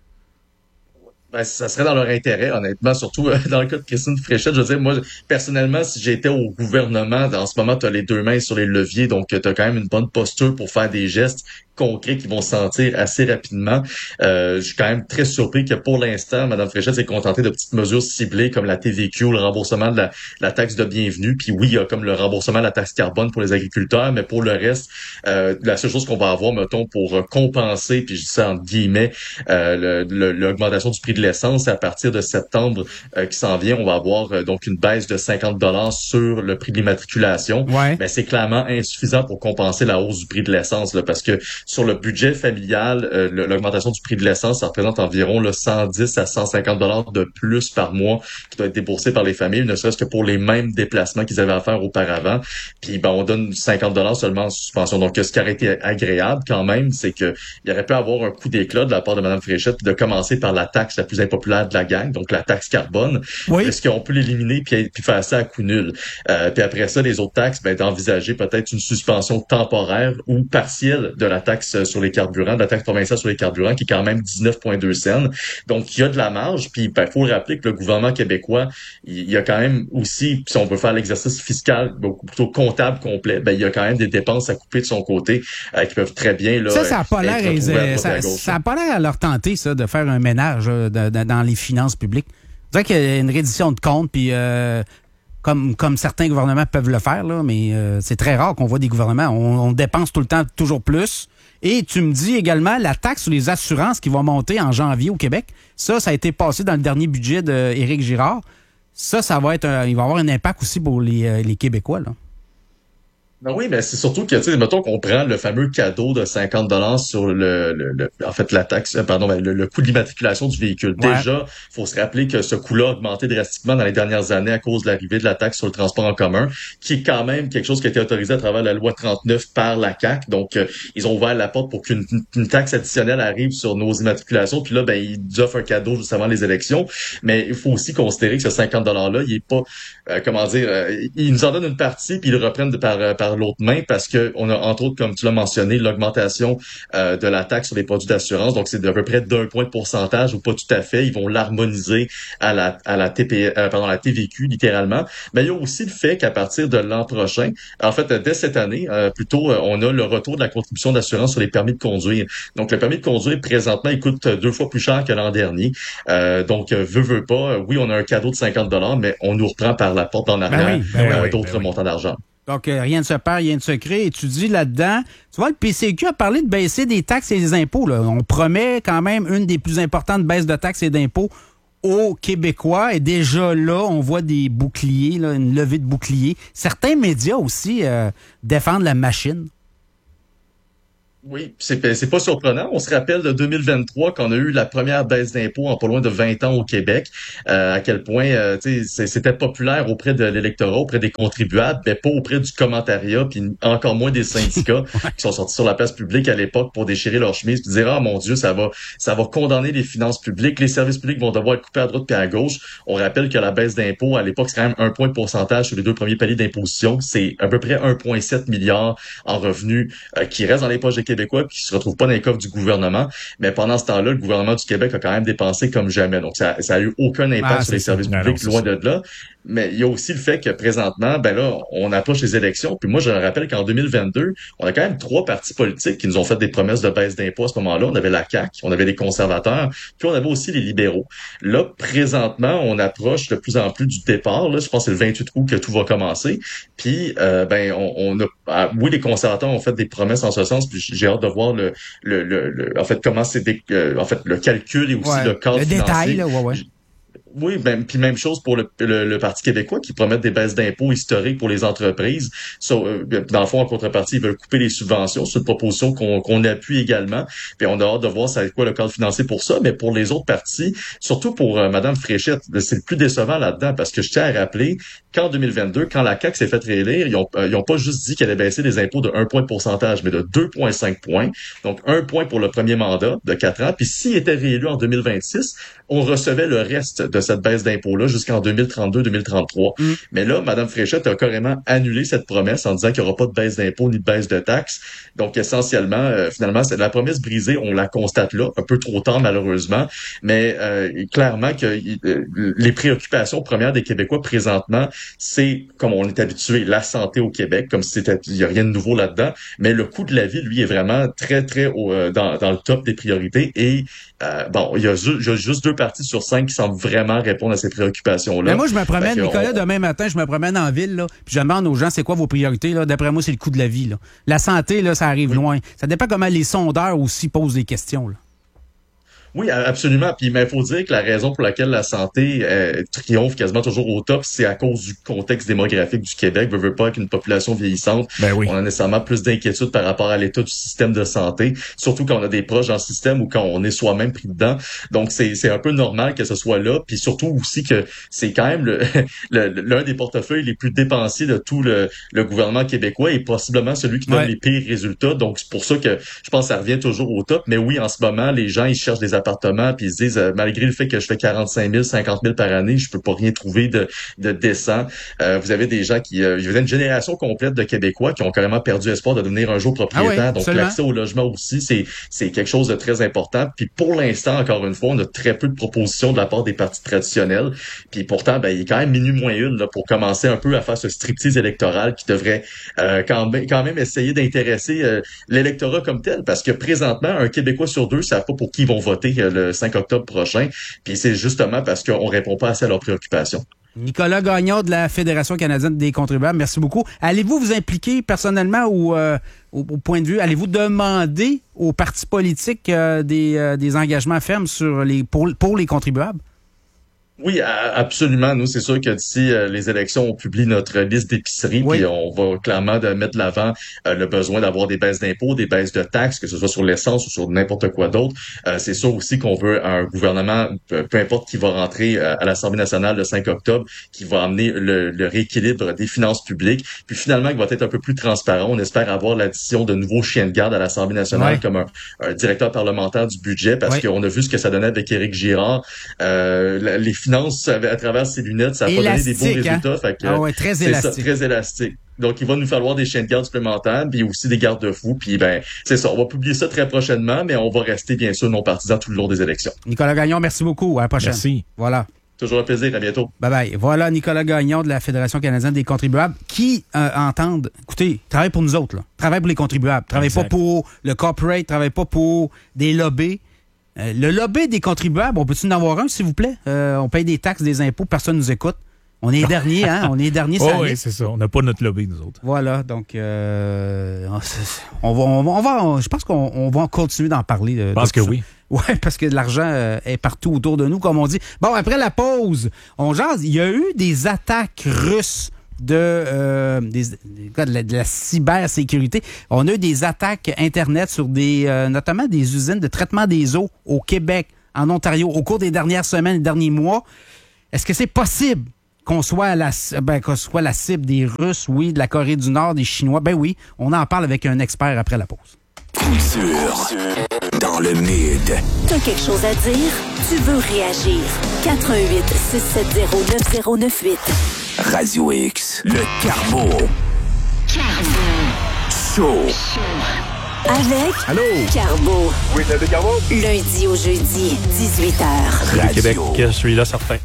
Ben, ça serait dans leur intérêt, honnêtement, surtout euh, dans le cas de Christine Fréchette. Je veux dire, moi, personnellement, si j'étais au gouvernement, en ce moment, tu as les deux mains sur les leviers, donc tu as quand même une bonne posture pour faire des gestes concrets qui vont se sentir assez rapidement. Euh, je suis quand même très surpris que pour l'instant, Mme Fréchette s'est contentée de petites mesures ciblées comme la T V Q, le remboursement de la, la taxe de bienvenue, puis oui, il y a comme le remboursement de la taxe carbone pour les agriculteurs, mais pour le reste, euh, la seule chose qu'on va avoir, mettons, pour compenser, puis je dis ça entre guillemets, euh, l'augmentation du prix de l'essence à partir de septembre euh, qui s'en vient, on va avoir euh, donc une baisse de cinquante dollars sur le prix de l'immatriculation. Ouais. Mais c'est clairement insuffisant pour compenser la hausse du prix de l'essence, là, parce que sur le budget familial, euh, l'augmentation du prix de l'essence, ça représente environ là, cent dix à cent cinquante dollars de plus par mois qui doit être déboursé par les familles, ne serait-ce que pour les mêmes déplacements qu'ils avaient à faire auparavant. Puis ben, on donne cinquante dollars seulement en suspension. Donc, ce qui aurait été agréable quand même, c'est que il aurait pu avoir un coup d'éclat de la part de Mme Fréchette de commencer par la taxe la plus impopulaire de la gang, donc la taxe carbone. Oui. Est-ce qu'on peut l'éliminer puis, puis faire ça à coût nul? Euh, puis après ça, les autres taxes, ben, d'envisager peut-être une suspension temporaire ou partielle de la taxe sur les carburants, de la taxe provinciale sur les carburants, qui est quand même dix-neuf virgule deux cents. Donc, il y a de la marge. Puis, ben, faut le rappeler que le gouvernement québécois, il y a quand même aussi, si on veut faire l'exercice fiscal, beaucoup plutôt comptable complet, ben, il y a quand même des dépenses à couper de son côté euh, qui peuvent très bien là. Ça, ça n'a pas être l'air, retrouvées à ça, droite à gauche. ça a pas l'air à leur tenter, ça, de faire un ménage euh, de- de- dans les finances publiques. C'est vrai qu'il y a une reddition de comptes, puis euh, comme, comme certains gouvernements peuvent le faire, là, mais euh, c'est très rare qu'on voit des gouvernements. On, on dépense tout le temps toujours plus. Et tu me dis également la taxe sur les assurances qui va monter en janvier au Québec. Ça, ça a été passé dans le dernier budget d'Éric Girard. Ça, ça va être un- il va avoir un impact aussi pour les, euh, les Québécois, là. Ben oui, mais c'est surtout que, tu sais, mettons qu'on prend le fameux cadeau de cinquante dollars sur le, le, le- en fait, la taxe, euh, pardon, ben, le, le coût d'immatriculation du véhicule. Ouais. Déjà, faut se rappeler que ce coût-là a augmenté drastiquement dans les dernières années à cause de l'arrivée de la taxe sur le transport en commun, qui est quand même quelque chose qui a été autorisé à travers la loi trente-neuf par la C A Q. Donc, euh, ils ont ouvert la porte pour qu'une une taxe additionnelle arrive sur nos immatriculations. Puis là, ben, ils nous offrent un cadeau juste avant les élections. Mais il faut aussi considérer que ce cinquante dollars-là, il est pas, euh, comment dire, euh, ils nous en donnent une partie, puis ils le reprennent de- par, par par l'autre main parce que on a, entre autres, comme tu l'as mentionné, l'augmentation euh, de la taxe sur les produits d'assurance. Donc, c'est d'à peu près d'un point de pourcentage ou pas tout à fait. Ils vont l'harmoniser à la à la T P, euh, pardon, la T V Q, littéralement. Mais il y a aussi le fait qu'à partir de l'an prochain, en fait, dès cette année, euh, plutôt, euh, on a le retour de la contribution d'assurance sur les permis de conduire. Donc, le permis de conduire, présentement, il coûte deux fois plus cher que l'an dernier. Euh, donc, euh, veut, veut pas, oui, on a un cadeau de cinquante dollars, mais on nous reprend par la porte en arrière Ben oui, ben euh, oui, d'autres ben oui. montants d'argent. Donc, euh, rien ne se perd, rien ne se crée. Et tu dis là-dedans, tu vois, le P C Q a parlé de baisser des taxes et des impôts. Là. On promet quand même une des plus importantes baisses de taxes et d'impôts aux Québécois. Et déjà là, on voit des boucliers, là, une levée de boucliers. Certains médias aussi euh, défendent la machine. Oui, c'est c'est pas surprenant. On se rappelle de deux mille vingt-trois qu'on a eu la première baisse d'impôts en pas loin de vingt ans au Québec. Euh, à quel point euh, c'était populaire auprès de l'électorat, auprès des contribuables, mais pas auprès du commentariat, puis encore moins des syndicats qui sont sortis sur la place publique à l'époque pour déchirer leur chemise puis dire ah mon Dieu, ça va ça va condamner les finances publiques, les services publics vont devoir être coupés à droite puis à gauche. On rappelle que la baisse d'impôts à l'époque c'est quand même un point de pourcentage sur les deux premiers paliers d'imposition. C'est à peu près un virgule sept milliard en revenus euh, qui restent dans les poches des Québécois puis qui se retrouvent pas dans les coffres du gouvernement. Mais pendant ce temps-là, le gouvernement du Québec a quand même dépensé comme jamais. Donc, ça, ça a eu aucun impact Ah, sur les ça. services Non, publics, non, loin ça. de là. Mais il y a aussi le fait que présentement, ben là, on approche les élections. Puis moi, je rappelle qu'en deux mille vingt-deux, on a quand même trois partis politiques qui nous ont fait des promesses de baisse d'impôts à ce moment-là. On avait la C A Q, on avait les conservateurs, puis on avait aussi les libéraux. Là, présentement, on approche de plus en plus du départ. Là, je pense que c'est le vingt-huit août que tout va commencer. Puis, euh, ben, on, on a, ah, oui, les conservateurs ont fait des promesses en ce sens. Puis j'ai hâte de voir le, le, le, le en fait, comment c'est, des, euh, en fait, le calcul et aussi Ouais. le cadre Le financier. détail, là, ouais, ouais. Oui, ben, puis même chose pour le, le, le Parti québécois qui promet des baisses d'impôts historiques pour les entreprises. So, euh, dans le fond, en contrepartie, ils veulent couper les subventions. C'est une proposition qu'on qu'on appuie également. Puis on a hâte de voir ça va être quoi le cadre financier pour ça. Mais pour les autres partis, surtout pour euh, Mme Fréchette, c'est le plus décevant là-dedans parce que je tiens à rappeler qu'en deux mille vingt-deux, quand la C A Q s'est fait réélire, ils ont, euh, ils ont pas juste dit qu'elle allait baisser les impôts de un point de pourcentage, mais de deux virgule cinq points. Donc, un point pour le premier mandat de quatre ans. Puis s'il était réélu en deux mille vingt-six, on recevait le reste de cette baisse d'impôts-là jusqu'en deux mille trente-deux deux mille trente-trois. Mm. Mais là, Mme Fréchette a carrément annulé cette promesse en disant qu'il n'y aura pas de baisse d'impôts ni de baisse de taxes. Donc, essentiellement, euh, finalement, c'est la promesse brisée, on la constate là, un peu trop tard malheureusement, mais euh, clairement que euh, les préoccupations premières des Québécois présentement, c'est, comme on est habitué, la santé au Québec, comme si c'était, il n'y a rien de nouveau là-dedans, mais le coût de la vie, lui, est vraiment très, très haut, euh, dans, dans le top des priorités et euh, bon, il y, a ju- il y a juste deux partis sur cinq qui semblent vraiment répondre à ces préoccupations-là. Mais moi, je me promène, Fait que Nicolas, on... demain matin, je me promène en ville, là, puis je demande aux gens, c'est quoi vos priorités, là? D'après moi, c'est le coût de la vie, là. La santé, là, ça arrive oui. loin. Ça dépend comment les sondeurs aussi posent des questions, là. Oui, absolument. Puis il faut dire que la raison pour laquelle la santé euh, triomphe quasiment toujours au top, c'est à cause du contexte démographique du Québec. Veut, veut pas qu'une population vieillissante, ben oui. on a nécessairement plus d'inquiétude par rapport à l'état du système de santé, surtout quand on a des proches dans le système ou quand on est soi-même pris dedans. Donc c'est c'est un peu normal que ce soit là. Puis surtout aussi que c'est quand même le, le, l'un des portefeuilles les plus dépensiers de tout le, le gouvernement québécois et possiblement celui qui donne ouais. les pires résultats. Donc c'est pour ça que je pense que ça revient toujours au top. Mais oui, en ce moment, les gens ils cherchent des appartements puis ils se disent, euh, malgré le fait que je fais quarante-cinq mille, cinquante mille par année, je peux pas rien trouver de, de décent. Euh, vous avez des gens qui... Euh, il y a une génération complète de Québécois qui ont carrément perdu espoir de devenir un jour propriétaire. Ah oui, donc seulement. L'accès au logement aussi, c'est, c'est quelque chose de très important. Puis pour l'instant, encore une fois, on a très peu de propositions de la part des partis traditionnels. Puis pourtant, ben, il est quand même minuit moins une là, pour commencer un peu à faire ce striptease électoral qui devrait euh, quand, même, quand même essayer d'intéresser euh, l'électorat comme tel. Parce que présentement, un Québécois sur deux ne savent pas pour qui ils vont voter le cinq octobre prochain. Puis c'est justement parce qu'on répond pas assez à leurs préoccupations. Nicolas Gagnon de la Fédération canadienne des contribuables, merci beaucoup. Allez-vous vous impliquer personnellement ou euh, au, au point de vue, allez-vous demander aux partis politiques euh, des, euh, des engagements fermes sur les pour, pour les contribuables? Oui, absolument. Nous, c'est sûr que d'ici euh, les élections, on publie notre liste d'épicerie, oui. Puis on va clairement de mettre de l'avant euh, le besoin d'avoir des baisses d'impôts, des baisses de taxes, que ce soit sur l'essence ou sur n'importe quoi d'autre. Euh, c'est sûr aussi qu'on veut un gouvernement, peu importe qui va rentrer euh, à l'Assemblée nationale le cinq octobre, qui va amener le, le rééquilibre des finances publiques, puis finalement qui va être un peu plus transparent. On espère avoir l'addition de nouveaux chiens de garde à l'Assemblée nationale, oui. comme un, un directeur parlementaire du budget, parce oui. qu'on a vu ce que ça donnait avec Éric Girard. Euh, les finances à travers ses lunettes, ça a pas donné des beaux résultats. Hein? Fait que, ah ouais, très c'est élastique. Ça, très élastique. Donc, il va nous falloir des chiens de garde supplémentaires, puis aussi des garde-fous. Puis, ben, c'est ça. On va publier ça très prochainement, mais on va rester, bien sûr, non partisans tout le long des élections. Nicolas Gagnon, merci beaucoup. À la prochaine. Merci. Voilà. Toujours un plaisir. À bientôt. Bye-bye. Voilà Nicolas Gagnon de la Fédération canadienne des contribuables qui euh, entendent, écoutez, travaille pour nous autres, là. Travaille pour les contribuables. Travaille exact. Pas pour le corporate, travaille pas pour des lobbies. Euh, le lobby des contribuables, on peut-tu en avoir un, s'il vous plaît? Euh, on paye des taxes, des impôts, personne nous écoute. On est les derniers, hein? On est les derniers. Oh oui, c'est ça. On n'a pas notre lobby, nous autres. Voilà, donc euh, on va, on va, on va, je pense qu'on on va continuer d'en parler. Je pense que oui. Oui, parce que l'argent euh, est partout autour de nous, comme on dit. Bon, après la pause, on jase. Il y a eu des attaques russes de, euh, des, de, la, de la cybersécurité. On a eu des attaques Internet sur des, euh, notamment des usines de traitement des eaux au Québec, en Ontario, au cours des dernières semaines, des derniers mois. Est-ce que c'est possible qu'on soit, la, ben, qu'on soit la cible des Russes, oui, de la Corée du Nord, des Chinois? Ben oui, on en parle avec un expert après la pause. Culture dans le mid. T'as quelque chose à dire? Tu veux réagir? quatre un huit six sept zéro neuf zéro neuf huit. Radio X, le Carbo. Carbo. Show. Avec Allô? Carbo. Oui, c'est le Carbo. Lundi au jeudi, dix-huit heures. Radio Québec, je suis là certain.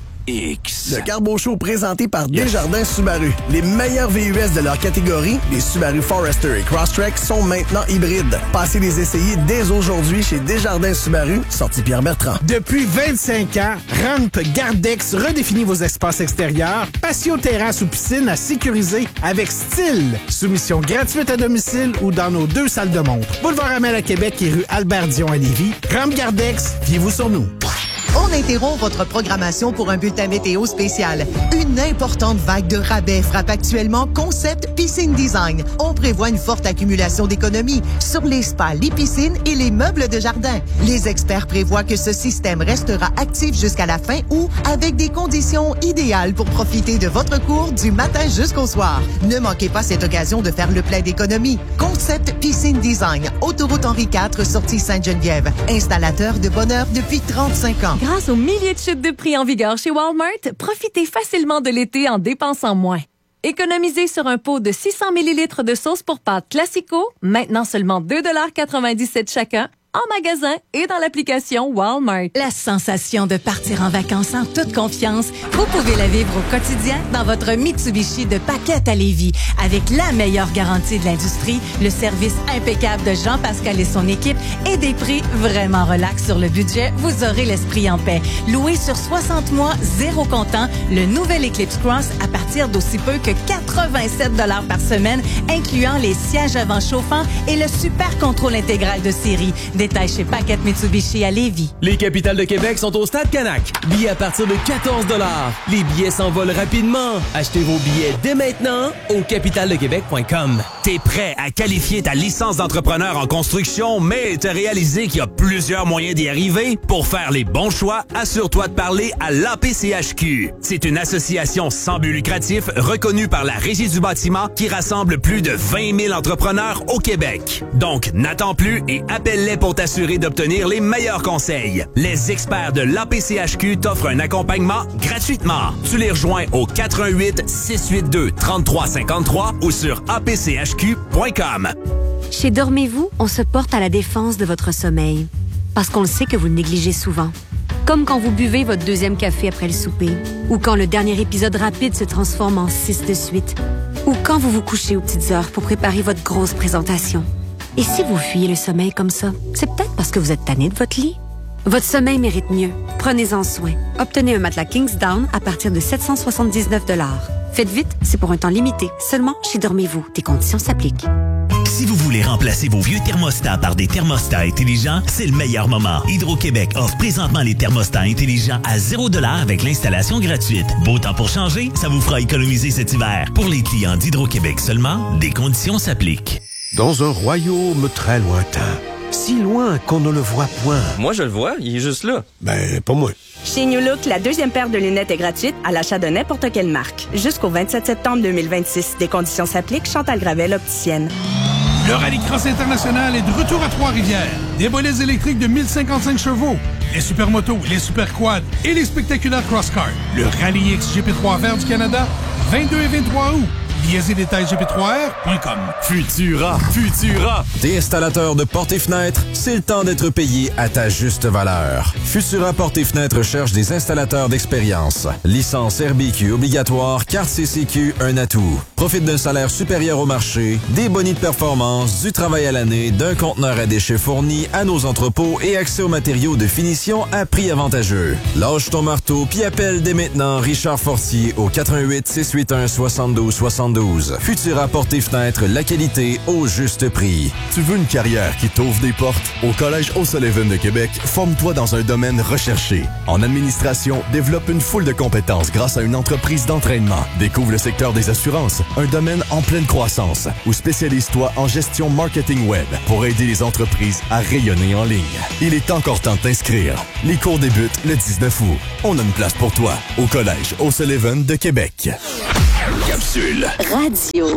X. Le Carbo Show présenté par yes. Desjardins Subaru. Les meilleurs V U S de leur catégorie, les Subaru Forester et Crosstrek, sont maintenant hybrides. Passez les essayer dès aujourd'hui chez Desjardins Subaru, sortie Pierre-Bertrand. Depuis vingt-cinq ans, Ramp Gardex redéfinit vos espaces extérieurs, patio, terrasse ou piscine à sécuriser avec style. Soumission gratuite à domicile ou dans nos deux salles de montre. Boulevard Amel à Québec et rue Albert-Dion à Lévis. Ramp Gardex, fiez-vous sur nous. On interrompt votre programmation pour un bulletin météo spécial. Une importante vague de rabais frappe actuellement Concept Piscine Design. On prévoit une forte accumulation d'économies sur les spas, les piscines et les meubles de jardin. Les experts prévoient que ce système restera actif jusqu'à la fin août avec des conditions idéales pour profiter de votre cours du matin jusqu'au soir. Ne manquez pas cette occasion de faire le plein d'économies. Concept Piscine Design, autoroute Henri quatre, sortie Sainte-Geneviève. Installateur de bonheur depuis trente-cinq ans. Grâce aux milliers de chutes de prix en vigueur chez Walmart, profitez facilement de l'été en dépensant moins. Économisez sur un pot de six cents millilitres de sauce pour pâtes Classico, maintenant seulement deux dollars quatre-vingt-dix-sept chacun, en magasin et dans l'application Walmart. La sensation de partir en vacances en toute confiance, vous pouvez la vivre au quotidien dans votre Mitsubishi de Paquette à Lévis. Avec la meilleure garantie de l'industrie, le service impeccable de Jean-Pascal et son équipe et des prix vraiment relax sur le budget, vous aurez l'esprit en paix. Loué sur soixante mois, zéro comptant, le nouvel Eclipse Cross à partir d'aussi peu que quatre-vingt-sept dollars par semaine, incluant les sièges avant chauffants et le super contrôle intégral de série. Détail chez Paquette Mitsubishi à Lévis. Les capitales de Québec sont au Stade Canac. Billets à partir de quatorze dollars. Les billets s'envolent rapidement. Achetez vos billets dès maintenant au capital de québec point com. T'es prêt à qualifier ta licence d'entrepreneur en construction, mais t'as réalisé qu'il y a plusieurs moyens d'y arriver? Pour faire les bons choix, assure-toi de parler à l'A P C H Q. C'est une association sans but lucratif reconnue par la Régie du bâtiment qui rassemble plus de vingt mille entrepreneurs au Québec. Donc, n'attends plus et appelle-les pour t'assurer d'obtenir les meilleurs conseils. Les experts de l'A P C H Q t'offrent un accompagnement gratuitement. Tu les rejoins au quatre un huit six huit deux trois trois cinq trois ou sur a p c h q point com. Chez Dormez-vous, on se porte à la défense de votre sommeil. Parce qu'on le sait que vous le négligez souvent. Comme quand vous buvez votre deuxième café après le souper. Ou quand le dernier épisode rapide se transforme en six de suite. Ou quand vous vous couchez aux petites heures pour préparer votre grosse présentation. Et si vous fuyez le sommeil comme ça, c'est peut-être parce que vous êtes tanné de votre lit. Votre sommeil mérite mieux. Prenez-en soin. Obtenez un matelas Kingsdown à partir de sept cent soixante-dix-neuf dollars. Faites vite, c'est pour un temps limité. Seulement chez Dormez-vous. Des conditions s'appliquent. Si vous voulez remplacer vos vieux thermostats par des thermostats intelligents, c'est le meilleur moment. Hydro-Québec offre présentement les thermostats intelligents à zéro dollar avec l'installation gratuite. Beau temps pour changer, ça vous fera économiser cet hiver. Pour les clients d'Hydro-Québec seulement, des conditions s'appliquent. Dans un royaume très lointain, si loin qu'on ne le voit point. Moi, je le vois, il est juste là. Ben, pas moi. Chez New Look, la deuxième paire de lunettes est gratuite à l'achat de n'importe quelle marque. Jusqu'au vingt-sept septembre deux mille vingt-six. Des conditions s'appliquent. Chantal Gravel, opticienne. Le Rallycross International est de retour à Trois-Rivières. Des volets électriques de mille cinquante-cinq chevaux, les supermotos, les superquads et les spectaculaires crosscars. Le Rallye X G P trois Vert du Canada, vingt-deux et vingt-trois août. Billets et détails G P trois R point com. Futura, Futura. T'es installateur de portes et fenêtres? C'est le temps d'être payé à ta juste valeur. Futura Portes et Fenêtres cherche des installateurs d'expérience. Licence R B Q obligatoire, carte C C Q, un atout. Profite d'un salaire supérieur au marché, des bonus de performance, du travail à l'année, d'un conteneur à déchets fourni à nos entrepôts et accès aux matériaux de finition à prix avantageux. Lâche ton marteau puis appelle dès maintenant Richard Fortier au quatre un huit, six huit un, soixante-douze soixante-douze. Futura Portes et Fenêtres, la qualité au juste prix. Tu veux une carrière qui t'ouvre des portes? Au Collège O'Sullivan de Québec, forme-toi dans un domaine recherché. En administration, développe une foule de compétences grâce à une entreprise d'entraînement. Découvre le secteur des assurances, un domaine en pleine croissance. Ou spécialise-toi en gestion marketing web pour aider les entreprises à rayonner en ligne. Il est encore temps de t'inscrire. Les cours débutent le dix-neuf août. On a une place pour toi au Collège O'Sullivan de Québec. Capsule. Radio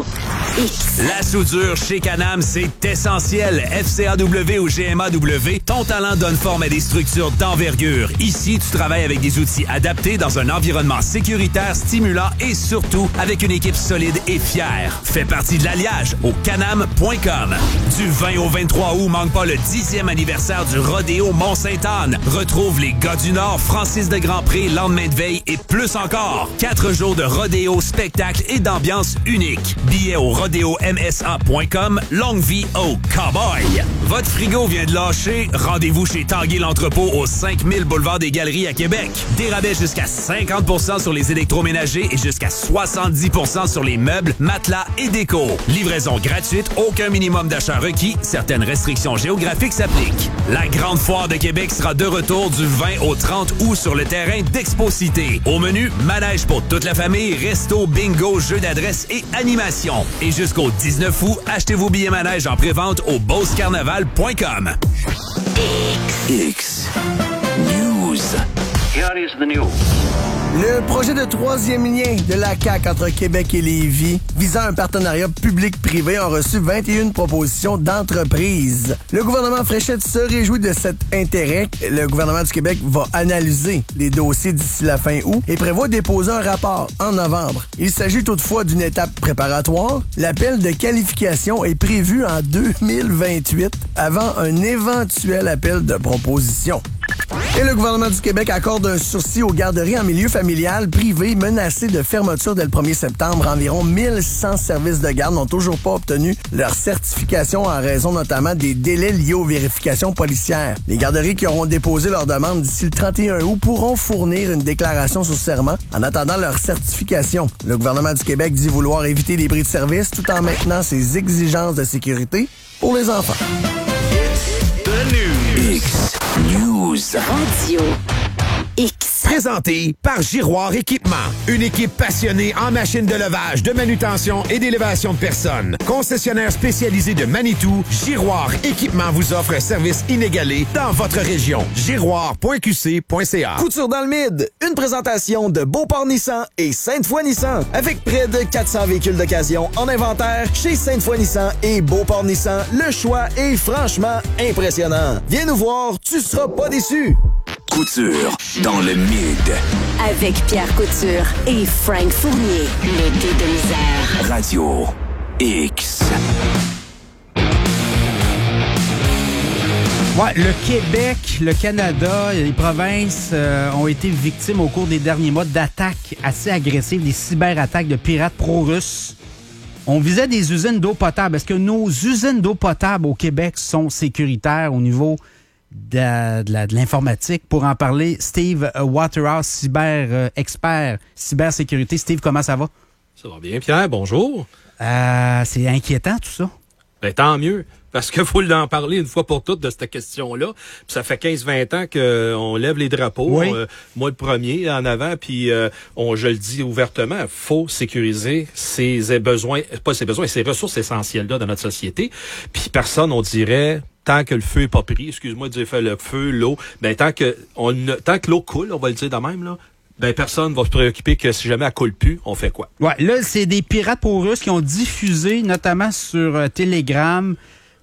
X. La soudure chez Canam, c'est essentiel. F C A W ou G M A W, ton talent donne forme à des structures d'envergure. Ici, tu travailles avec des outils adaptés dans un environnement sécuritaire, stimulant et surtout avec une équipe solide et fière. Fais partie de l'alliage au canam point com. Du vingt au vingt-trois août, manque pas le dixième anniversaire du Rodéo Mont-Sainte-Anne. Retrouve les gars du Nord, Francis de Grandpré, lendemain de veille et plus encore. Quatre jours de rodéo, spectacle et d'ambiance unique. Billets au rodéo m s a point com. Longue vie au cowboy. Votre frigo vient de lâcher. Rendez-vous chez Tanguy l'Entrepôt au cinq mille boulevard des Galeries à Québec. Des rabais jusqu'à cinquante pour cent sur les électroménagers et jusqu'à soixante-dix pour cent sur les meubles, matelas et déco. Livraison gratuite, aucun minimum d'achat requis. Certaines restrictions géographiques s'appliquent. La Grande Foire de Québec sera de retour du vingt au trente août sur le terrain d'Expo Cité. Au menu, manège pour toute la famille, resto, bingo, jeux d'adresse et animation. Et jusqu'au dix-neuf août, achetez vos billets manège en prévente au beauce carnaval point com. X. News. Here is the news. Le projet de troisième lien de la C A Q entre Québec et Lévis visant un partenariat public-privé a reçu vingt et une propositions d'entreprises. Le gouvernement Fréchette se réjouit de cet intérêt. Le gouvernement du Québec va analyser les dossiers d'ici la fin août et prévoit déposer un rapport en novembre. Il s'agit toutefois d'une étape préparatoire. L'appel de qualification est prévu en deux mille vingt-huit avant un éventuel appel de proposition. Et le gouvernement du Québec accorde un sursis aux garderies en milieu familial privé menacées de fermeture dès le premier septembre. Environ mille cent services de garde n'ont toujours pas obtenu leur certification en raison notamment des délais liés aux vérifications policières. Les garderies qui auront déposé leur demande d'ici le trente et un août pourront fournir une déclaration sous serment en attendant leur certification. Le gouvernement du Québec dit vouloir éviter les bris de service tout en maintenant ses exigences de sécurité pour les enfants. X. News. Radio X. Présenté par Giroir Équipement. Une équipe passionnée en machines de levage, de manutention et d'élévation de personnes. Concessionnaire spécialisé de Manitou, Giroir Équipement vous offre un service inégalé dans votre région. giroir point q c point c a. Couture dans le mid. Une présentation de Beauport Nissan et Sainte-Foy Nissan. Avec près de quatre cents véhicules d'occasion en inventaire chez Sainte-Foy Nissan et Beauport Nissan, le choix est franchement impressionnant. Viens nous voir, tu seras pas déçu. Couture dans le mid. Avec Pierre Couture et Frank Fournier. L'été de misère. Radio X. Ouais, le Québec, le Canada, les provinces euh, ont été victimes au cours des derniers mois d'attaques assez agressives, des cyberattaques de pirates pro-russes. On visait des usines d'eau potable. Est-ce que nos usines d'eau potable au Québec sont sécuritaires au niveau de, de, la, de l'informatique? Pour en parler, Steve Waterhouse, cyber-expert, cybersécurité. Steve, comment ça va? Ça va bien, Pierre. Bonjour. Euh, c'est inquiétant, tout ça. Ben, tant mieux. Parce qu'il faut en parler une fois pour toutes de cette question-là. Puis ça fait quinze vingt ans qu'on lève les drapeaux. Oui. Euh, moi, le premier, en avant. Puis euh, on, je le dis ouvertement, il faut sécuriser ses besoins, pas ses besoins, ses ressources essentielles-là de notre société. Puis personne, on dirait... Tant que le feu est pas pris, excuse-moi de dire le feu, l'eau, ben tant que on tant que l'eau coule, on va le dire de même là, ben personne va se préoccuper que si jamais elle coule plus, on fait quoi? Ouais, là c'est des pirates pro-russes qui ont diffusé notamment sur euh, Telegram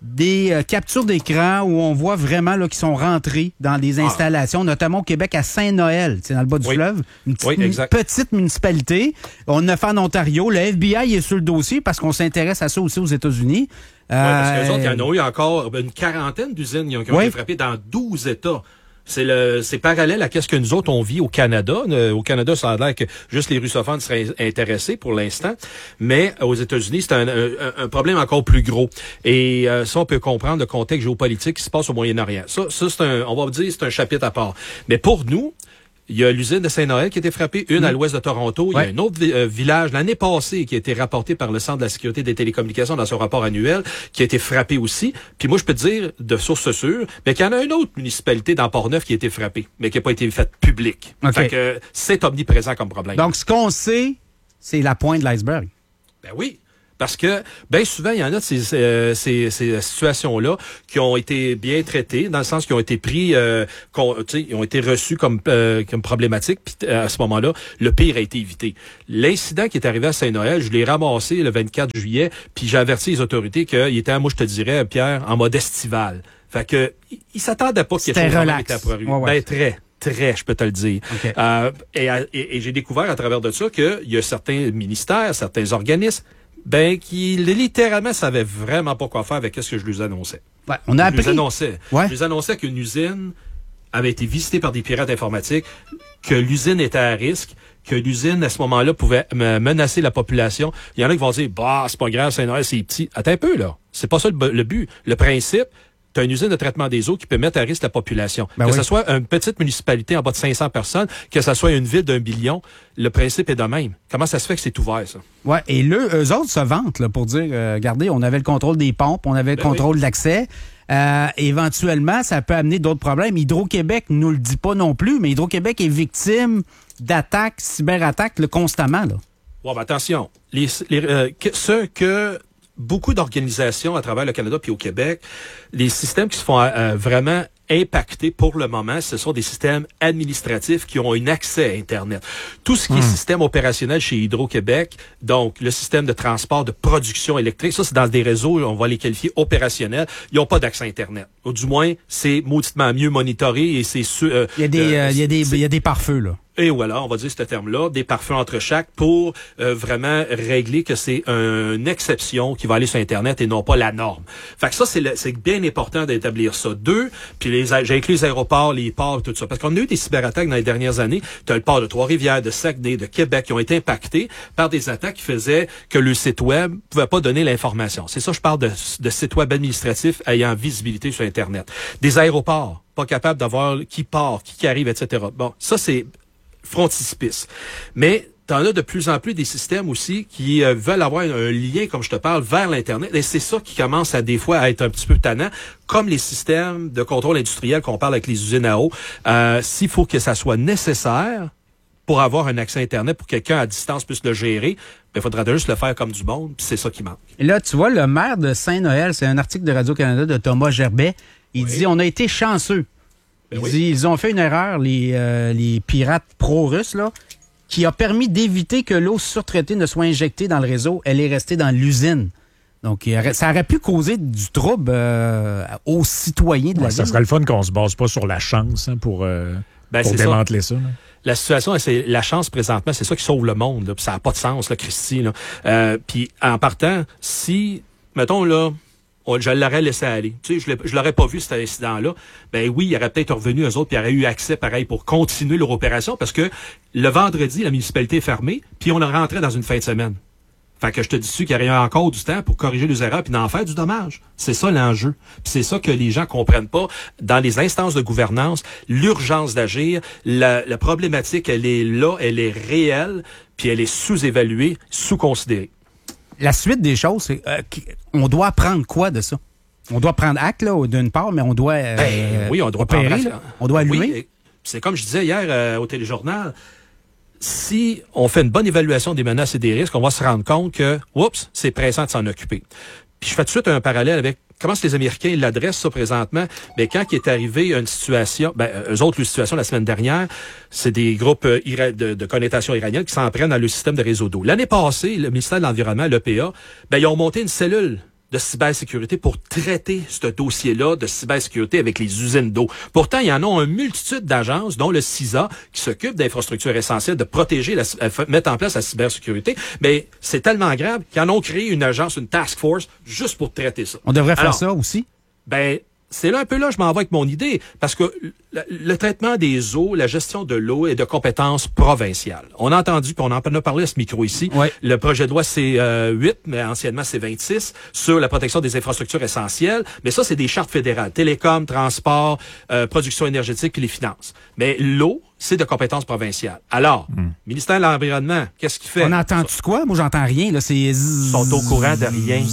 des euh, captures d'écran où on voit vraiment là, qu'ils sont rentrés dans des installations, ah. notamment au Québec à Saint-Noël, c'est dans le bas du oui. fleuve, une, petite, oui, une petite municipalité. On a fait en Ontario. Le F B I est sur le dossier parce qu'on s'intéresse à ça aussi aux États-Unis. Oui, parce qu'eux autres, il y en a eu encore une quarantaine d'usines qui ont, qui ont oui. été frappées dans douze États. C'est le, c'est parallèle à ce que nous autres on vit au Canada. Euh, au Canada, ça a l'air que juste les russophones seraient intéressés pour l'instant, mais aux États-Unis, c'est un, un, un problème encore plus gros. Et euh, ça, on peut comprendre le contexte géopolitique qui se passe au Moyen-Orient. Ça, ça c'est un, on va dire, c'est un chapitre à part. Mais pour nous, il y a l'usine de Saint-Noël qui a été frappée, une mmh. à l'ouest de Toronto. Ouais. Il y a un autre vi- euh, village l'année passée qui a été rapporté par le Centre de la sécurité des télécommunications dans son rapport annuel, qui a été frappé aussi. Puis moi, je peux te dire, de source sûre, mais qu'il y en a une autre municipalité dans Port-Neuf qui a été frappée, mais qui n'a pas été faite publique. Okay. Fait que euh, c'est omniprésent comme problème. Donc, ce qu'on sait, c'est la pointe de l'iceberg. Ben oui. Parce que, bien souvent, il y en a de ces, euh, ces, ces situations-là qui ont été bien traitées, dans le sens qu'ils ont été pris, euh, ils ont été reçus comme, euh, comme problématiques, puis à ce moment-là, le pire a été évité. L'incident qui est arrivé à Saint-Noël, je l'ai ramassé le vingt-quatre juillet, puis j'ai averti les autorités qu'il était, moi je te dirais, Pierre, en mode estival. Fait que, il, il s'attendait pas qu'il y ait quelque chose qui était apparu. Ouais, ouais. Ben, très. Très, je peux te le dire. Okay. Euh, et, et, et j'ai découvert à travers de ça qu'il y a certains ministères, certains organismes, ben, qui littéralement savaient vraiment pas quoi faire avec ce que je lui annonçais. Ouais, on a je appris. lui annonçais. Ouais. Je lui annonçais qu'une usine avait été visitée par des pirates informatiques, que l'usine était à risque, que l'usine, à ce moment-là, pouvait menacer la population. Il y en a qui vont dire, bah, c'est pas grave, Saint-Noël, c'est petit. Attends un peu, là. C'est pas ça le, le but. Le principe, tu as une usine de traitement des eaux qui peut mettre à risque la population. Ben que oui. ce soit une petite municipalité en bas de cinq cents personnes, que ce soit une ville d'un billion, le principe est de même. Comment ça se fait que c'est ouvert, ça? Oui, et là, eux autres se vantent là, pour dire, euh, regardez, on avait le contrôle des pompes, on avait le ben contrôle oui. de l'accès. Euh, éventuellement, ça peut amener d'autres problèmes. Hydro-Québec ne nous le dit pas non plus, mais Hydro-Québec est victime d'attaques, cyberattaques là, constamment. Là. Ouais, ben attention. Les, les, euh, que, ce que... beaucoup d'organisations à travers le Canada puis au Québec, les systèmes qui se font euh, vraiment impacter pour le moment, ce sont des systèmes administratifs qui ont un accès à Internet. Tout ce qui mmh. est système opérationnel chez Hydro-Québec, donc le système de transport, de production électrique, ça c'est dans des réseaux, on va les qualifier opérationnels, ils n'ont pas d'accès à Internet. Ou du moins, c'est mauditement mieux monitoré et c'est... Euh, il y a des, euh, euh, il y a des, il y a des pare-feux, là. Et voilà, on va dire ce terme-là, des pare-feux entre chaque pour euh, vraiment régler que c'est un, une exception qui va aller sur Internet et non pas la norme. Fait que ça, c'est, le, c'est bien important d'établir ça. Deux, puis les, j'ai inclus les aéroports, les ports et tout ça. Parce qu'on a eu des cyberattaques dans les dernières années. Tu as le port de Trois-Rivières, de Saguenay, de Québec qui ont été impactés par des attaques qui faisaient que le site web pouvait pas donner l'information. C'est ça, je parle de, de sites web administratifs ayant visibilité sur Internet. Des aéroports, pas capables d'avoir qui part, qui, qui arrive, et cetera. Bon, ça, c'est frontispice. Mais t'en as de plus en plus des systèmes aussi qui euh, veulent avoir un, un lien, comme je te parle, vers l'Internet. Et c'est ça qui commence à des fois à être un petit peu tannant, comme les systèmes de contrôle industriel qu'on parle avec les usines à eau. Euh, s'il faut que ça soit nécessaire pour avoir un accès Internet, pour que quelqu'un à distance puisse le gérer, il ben, faudra juste le faire comme du monde, puis c'est ça qui manque. Et là, tu vois, le maire de Saint-Noël, c'est un article de Radio-Canada de Thomas Gerbet, il oui. dit « On a été chanceux ». Il Ben oui. dit, ils ont fait une erreur, les, euh, les pirates pro-russes, là, qui a permis d'éviter que l'eau surtraitée ne soit injectée dans le réseau. Elle est restée dans l'usine. Donc, ça aurait pu causer du trouble euh, aux citoyens de la ouais, ville. Ça serait le fun qu'on se base pas sur la chance hein, pour, euh, ben, pour démanteler ça. ça La situation, c'est la chance présentement, c'est ça qui sauve le monde. Là, ça n'a pas de sens, là, Christy. Là. Euh, puis en partant, si, mettons là, on, je l'aurais laissé aller. Tu sais, je, je l'aurais pas vu cet incident-là. Ben oui, il aurait peut-être revenu eux autres, puis il aurait eu accès pareil pour continuer leur opération, parce que le vendredi, la municipalité est fermée, puis on est rentré dans une fin de semaine. Fait que je te dis qu'il y aurait encore du temps pour corriger les erreurs puis d'en faire du dommage. C'est ça l'enjeu. Puis c'est ça que les gens comprennent pas. Dans les instances de gouvernance, l'urgence d'agir, la, la problématique, elle est là, elle est réelle, puis elle est sous-évaluée, sous-considérée. La suite des choses, c'est euh, on doit apprendre quoi de ça? On doit prendre acte, là, d'une part, mais on doit euh, ben, oui, on doit opérer, prendre là. On doit allumer. Oui, c'est comme je disais hier euh, au téléjournal, si on fait une bonne évaluation des menaces et des risques, on va se rendre compte que, oups, c'est pressant de s'en occuper. Puis je fais tout de suite un parallèle avec comment est-ce que les Américains l'adressent ça présentement. Mais quand il est arrivé une situation, ben eux autres, une situation la semaine dernière, c'est des groupes euh, ira- de, de connotation iranienne qui s'en prennent dans le système de réseau d'eau. L'année passée, le ministère de l'Environnement, l'E P A, ben ils ont monté une cellule de cybersécurité pour traiter ce dossier-là de cybersécurité avec les usines d'eau. Pourtant, il y en a une multitude d'agences, dont le C I S A, qui s'occupe d'infrastructures essentielles, de protéger, la, mettre en place la cybersécurité. Mais c'est tellement grave qu'ils en ont créé une agence, une task force, juste pour traiter ça. On devrait faire Alors, ça aussi? Ben, c'est là un peu là je m'en vais avec mon idée, parce que le, le traitement des eaux, la gestion de l'eau est de compétence provinciale. On a entendu, qu'on en a parlé à ce micro ici, ouais. Le projet de loi c'est euh, huit, mais anciennement c'est vingt-six, sur la protection des infrastructures essentielles, mais ça c'est des chartes fédérales, télécom, transport, euh, production énergétique et les finances. Mais l'eau, c'est de compétence provinciale. Alors, mm. ministère de l'Environnement, qu'est-ce qu'il fait? On entend-tu quoi? Moi, j'entends rien. Là, c'est... Ils sont au courant de rien.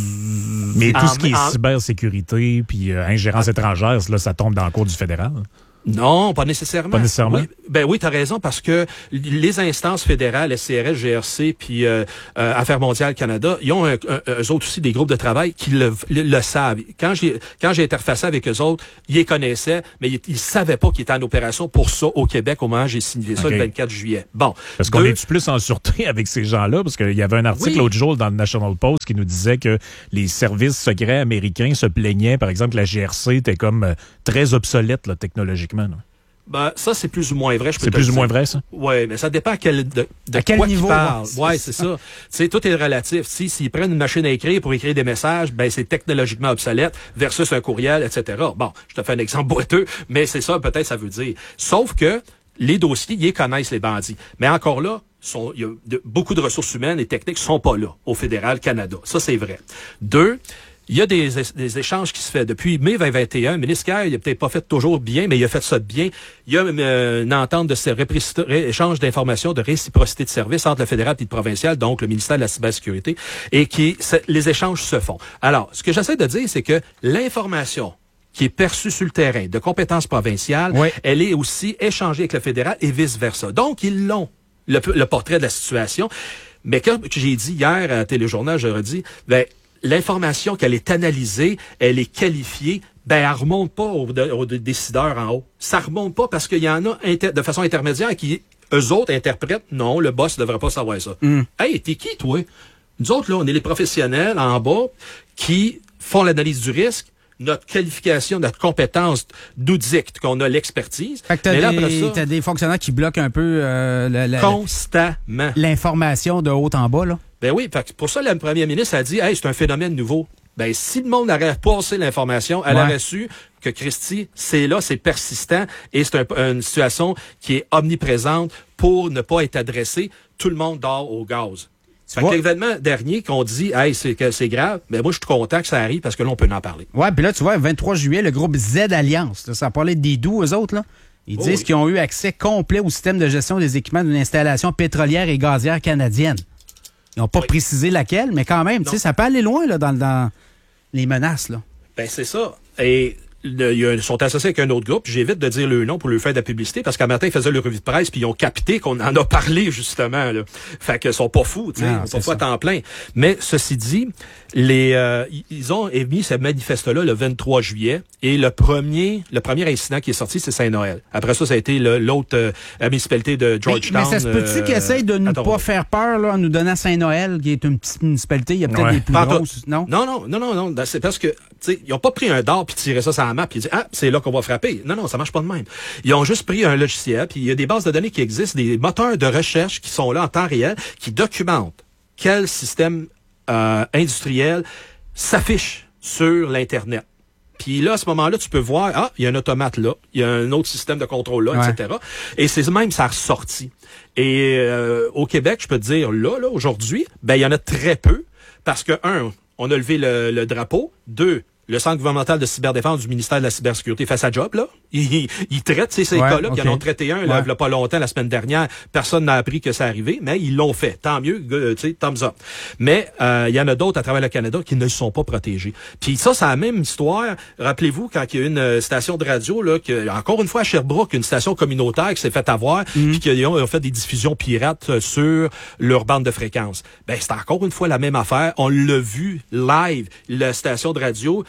Mais tout en, ce qui est en... cybersécurité puis euh, ingérence ah. étrangère, là, ça tombe dans le cours du fédéral. Non, pas nécessairement. Pas nécessairement. Oui, ben oui, t'as raison, parce que les instances fédérales, S C R S, G R C, puis euh, euh, Affaires mondiales Canada, ils ont un, un, eux autres aussi des groupes de travail qui le, le, le savent. Quand j'ai quand j'ai interfacé avec eux autres, ils les connaissaient, mais ils, ils savaient pas qu'ils étaient en opération pour ça au Québec au moment où j'ai signé ça okay. le vingt-quatre juillet. Bon. Parce qu'on Deux... est plus en sûreté avec ces gens-là, parce qu'il y avait un article oui. l'autre jour dans le National Post qui nous disait que les services secrets américains se plaignaient, par exemple, que la G R C était comme euh, très obsolète là, technologiquement. Là. Ben, ça, c'est plus ou moins vrai, je peux C'est te plus le ou dire. moins vrai, ça? Oui, mais ça dépend à quel, de, de à quel quoi niveau. parle. Ouais, c'est ça. Tu sais, tout est relatif. Si, s'ils prennent une machine à écrire pour écrire des messages, ben, c'est technologiquement obsolète versus un courriel, et cetera. Bon, je te fais un exemple boiteux, mais c'est ça, peut-être, ça veut dire. Sauf que les dossiers, ils connaissent les bandits. Mais encore là, sont, il y a de, beaucoup de ressources humaines et techniques sont pas là, au fédéral Canada. Ça, c'est vrai. Deux, il y a des, des échanges qui se font. Depuis mai vingt vingt et un, le ministre Kerr, il a peut-être pas fait toujours bien, mais il a fait ça bien. Il y a une, une entente de ces échanges d'informations, de réciprocité de services entre le fédéral et le provincial, donc le ministère de la cybersécurité, et qui les échanges se font. Alors, ce que j'essaie de dire, c'est que l'information qui est perçue sur le terrain de compétences provinciales, oui. elle est aussi échangée avec le fédéral et vice-versa. Donc, ils l'ont, le, le portrait de la situation. Mais comme j'ai dit hier à Téléjournal, j'aurais dit, ben, l'information qu'elle est analysée, elle est qualifiée, ben elle remonte pas aux, aux décideurs en haut. Ça remonte pas parce qu'il y en a inter, de façon intermédiaire qui, eux autres, interprètent, non, le boss ne devrait pas savoir ça. Mm. Hey, t'es qui, toi? Nous autres, là, on est les professionnels en bas qui font l'analyse du risque. Notre qualification, notre compétence nous dicte qu'on a l'expertise. Fait que t'as, mais là, des, après ça, t'as des fonctionnaires qui bloquent un peu euh, la, la, constamment l'information de haut en bas, là. Ben oui, fait que pour ça, le premier ministre a dit, hey, c'est un phénomène nouveau. Ben, si le monde aurait passé l'information, elle ouais. aurait su que Christy, c'est là, c'est persistant et c'est un, une situation qui est omniprésente pour ne pas être adressée. Tout le monde dort au gaz. Fait que l'événement dernier qu'on dit, hey, c'est que c'est grave, mais moi, je suis content que ça arrive parce que là, on peut en parler. Ouais, puis là, tu vois, le vingt-trois juillet, le groupe Z Alliance, là, ça parlait des doux, eux autres, là. Ils oh disent oui. qu'ils ont eu accès complet au système de gestion des équipements d'une installation pétrolière et gazière canadienne. Ils n'ont pas oui. précisé laquelle, mais quand même, tu sais, ça peut aller loin, là, dans, dans les menaces, là. Ben, c'est ça. Et le, ils sont associés avec un autre groupe. J'évite de dire le nom pour lui faire de la publicité parce qu'un matin, ils faisaient le revue de presse puis ils ont capté qu'on en a parlé, justement, là. Fait qu'ils sont pas fous, tu sais. Ils sont pas à temps plein. Mais, ceci dit, les, euh, ils ont émis ce manifeste-là le vingt-trois juillet et le premier, le premier incident qui est sorti, c'est Saint-Noël. Après ça, ça a été le, l'autre, euh, la municipalité de Georgetown. Mais, mais ça se peut-tu euh, qu'ils essayent de ne pas faire peur, là, en nous donnant Saint-Noël, qui est une petite municipalité, il y a peut-être ouais. des plus Pas grosses, non? Non, non, non, non, non. C'est parce que, tu sais, ils ont pas pris un dard puis tiré ça sur la map puis dit, ah, c'est là qu'on va frapper. Non, non, ça marche pas de même. Ils ont juste pris un logiciel puis il y a des bases de données qui existent, des moteurs de recherche qui sont là en temps réel, qui documentent quel système euh, industriel s'affiche sur l'Internet. Puis là, à ce moment-là, tu peux voir, ah, il y a un automate là, il y a un autre système de contrôle là, ouais. et cetera. Et c'est même, ça a ressorti. Et euh, au Québec, je peux te dire, là, là, aujourd'hui, ben il y en a très peu, parce que, un, on a levé le, le drapeau, deux, le Centre gouvernemental de cyberdéfense du ministère de la Cybersécurité fait sa job, là. Il, il traite ces, ces ouais, cas-là, okay. Ils en ont traité un, là, ouais. il n'y a pas longtemps, la semaine dernière. Personne n'a appris que ça arrivait, mais ils l'ont fait. Tant mieux, tu sais, thumbs up. Mais euh, il y en a d'autres à travers le Canada qui ne sont pas protégés. Puis ça, c'est la même histoire. Rappelez-vous, quand il y a une station de radio, là, que, encore une fois à Sherbrooke, une station communautaire qui s'est fait avoir, mm-hmm. puis qu'ils ont fait des diffusions pirates sur leur bande de fréquence. Ben, c'est encore une fois la même affaire. On l'a vu live, la station de radio,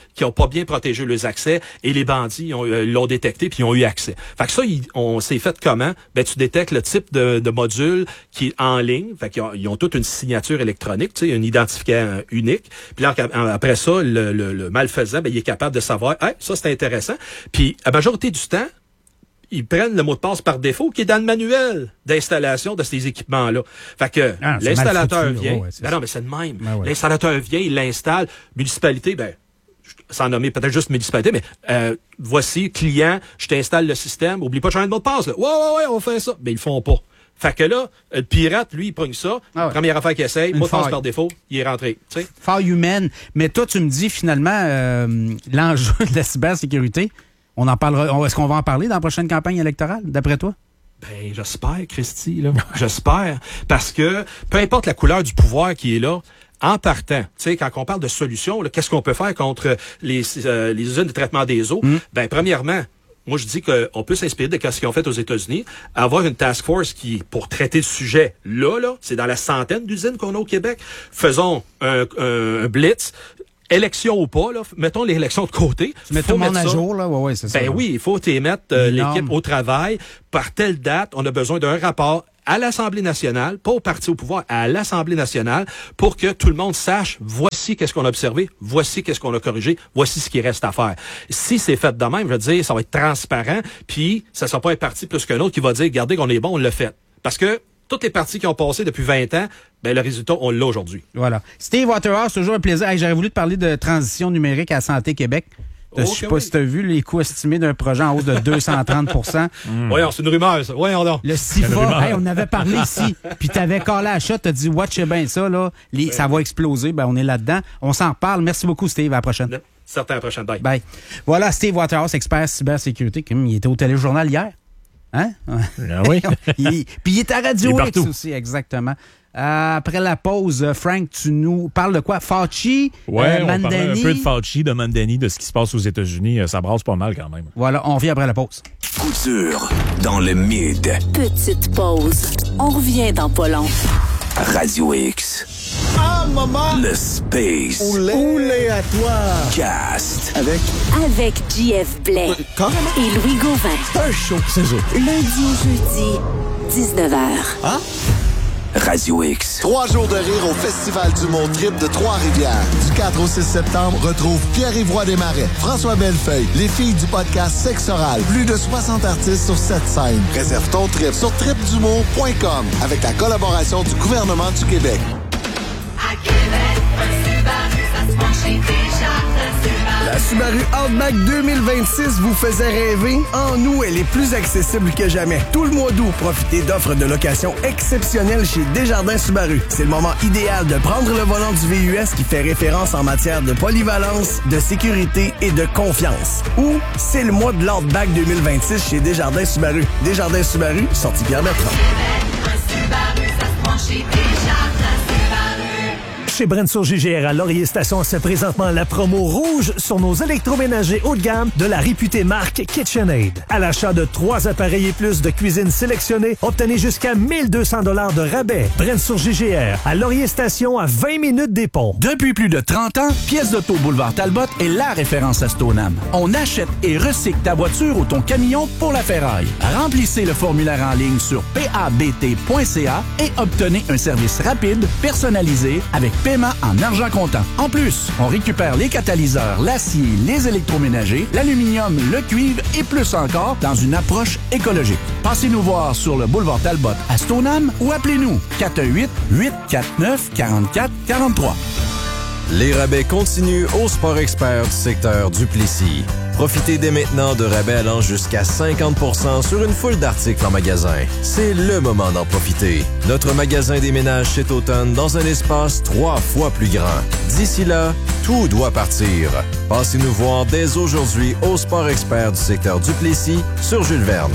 qui ont pas bien protégé leurs accès et les bandits ont, euh, l'ont détecté puis ils ont eu accès. Fait que ça, ils, on s'est fait comment? Ben, tu détectes le type de, de module qui est en ligne. Fait qu'ils ont, ils ont toute une signature électronique, tu sais, un identifiant unique. Puis là, après ça, le, le, le malfaisant, ben, il est capable de savoir, hey, ça, c'est intéressant. Puis, à la majorité du temps, ils prennent le mot de passe par défaut qui est dans le manuel d'installation de ces équipements-là. Fait que ah, l'installateur vient. Oh, ouais, ben non, mais c'est de même. Ah, ouais. L'installateur vient, il l'installe. Municipalité, ben, sans nommer peut-être juste municipalité, mais euh, voici, client, je t'installe le système. Oublie pas de changer de mot de passe. Là. Ouais, ouais, ouais, on fait ça. Mais ils le font pas. Fait que là, le pirate, lui, il prend ça. Ah ouais. Première affaire qu'il essaye, mot de passe par défaut, il est rentré. Tu sais? Faille humaine. Mais toi, tu me dis finalement, euh, l'enjeu de la cybersécurité, on en parlera. Est-ce qu'on va en parler dans la prochaine campagne électorale, d'après toi? Ben, j'espère, Christy, là. j'espère. Parce que, peu importe la couleur du pouvoir qui est là, en partant, tu sais, quand on parle de solutions, là, qu'est-ce qu'on peut faire contre les, euh, les usines de traitement des eaux? Mm. Ben, premièrement, moi, je dis qu'on peut s'inspirer de ce qu'ils ont fait aux États-Unis, avoir une task force qui, pour traiter le sujet là, là, c'est dans la centaine d'usines qu'on a au Québec. Faisons un, un, un blitz. Élection ou pas, là, mettons l'élection de côté. Tu mets tout le monde à jour, là? Ouais, ouais, c'est ça. Ben là. oui, il faut t'y mettre euh, l'équipe au travail. Par telle date, on a besoin d'un rapport à l'Assemblée nationale, pas au parti au pouvoir, à l'Assemblée nationale, pour que tout le monde sache, voici qu'est-ce qu'on a observé, voici qu'est-ce qu'on a corrigé, voici ce qui reste à faire. Si c'est fait de même, je veux dire, ça va être transparent, puis ça ne sera pas un parti plus qu'un autre qui va dire, regardez qu'on est bon, on l'a fait. Parce que toutes les partis qui ont passé depuis vingt ans, ben le résultat, on l'a aujourd'hui. Voilà. Steve Waterhouse, toujours un plaisir. Hey, j'aurais voulu te parler de transition numérique à Santé Québec. Je ne sais pas oui. si tu as vu les coûts estimés d'un projet en hausse de deux cent trente pour cent. Mmh. Oui, c'est une rumeur, ça. Oui, on a. Le C I F A, hey, on avait parlé ici, puis tu avais collé à chat, tu as dit, watch bien ça, là, les, oui. ça va exploser. Ben, on est là-dedans. On s'en reparle. Merci beaucoup, Steve. À la prochaine. Certain, à la prochaine. Bye. Bye. Voilà, Steve Waterhouse, expert cybersécurité. Il était au téléjournal hier. Hein? Ah oui. il, puis il est à Radio X aussi, exactement. Euh, après la pause, Frank, tu nous parles de quoi? Fauci, ouais, euh, on Mandani. parle un peu de Fauci, de Mandani, de ce qui se passe aux États-Unis. Ça brasse pas mal quand même. Voilà, on revient après la pause. Couture dans le mid. Petite pause. On revient dans pas long. Radio X. Ah, maman! Le Space. Oulé, Oulé à toi! Cast. Avec? Avec J F Blais. Quand? Et Louis Gauvin. C'est un show, c'est ça. Lundi au jeudi, dix-neuf heures. Hein? Radio X. Trois jours de rire au Festival du Mont Trip de Trois-Rivières. Du quatre au six septembre, retrouve Pierre-Yvroy Desmarais, François Bellefeuille, les filles du podcast Sexe Oral. Plus de soixante artistes sur sept scènes. Réserve ton trip sur trip du mont point com avec la collaboration du gouvernement du Québec. À Québec, un Subaru, ça se mange chez Desjardins. La Subaru Outback deux mille vingt-six vous faisait rêver? En août, elle est plus accessible que jamais. Tout le mois d'août, profitez d'offres de location exceptionnelles chez Desjardins Subaru. C'est le moment idéal de prendre le volant du V U S qui fait référence en matière de polyvalence, de sécurité et de confiance. Ou c'est le mois de l'Outback deux mille vingt-six chez Desjardins Subaru. Desjardins Subaru, sortie Pierre-Bertrand. Un Subaru, ça se mange chez Desjardins Subaru. Chez Brentsur G G R à Laurier Station, c'est présentement la promo rouge sur nos électroménagers haut de gamme de la réputée marque KitchenAid. À l'achat de trois appareils et plus de cuisine sélectionnés, obtenez jusqu'à mille deux cents dollars de rabais. Brentsur G G R à Laurier Station à vingt minutes des ponts. Depuis plus de trente ans, Pièces d'auto Boulevard Talbot est la référence à Stoneham. On achète et recycle ta voiture ou ton camion pour la ferraille. Remplissez le formulaire en ligne sur p a b t point c a et obtenez un service rapide, personnalisé, avec paiement en argent comptant. En plus, on récupère les catalyseurs, l'acier, les électroménagers, l'aluminium, le cuivre et plus encore dans une approche écologique. Passez-nous voir sur le boulevard Talbot à Stoneham ou appelez-nous quatre un huit, huit quatre neuf, quatre quatre quatre trois. Les rabais continuent au Sport Expert du secteur Duplessis. Profitez dès maintenant de rabais allant jusqu'à cinquante pour cent sur une foule d'articles en magasin. C'est le moment d'en profiter. Notre magasin déménage cet automne dans un espace trois fois plus grand. D'ici là, tout doit partir. Passez-nous voir dès aujourd'hui au Sport Expert du secteur Duplessis sur Jules Verne.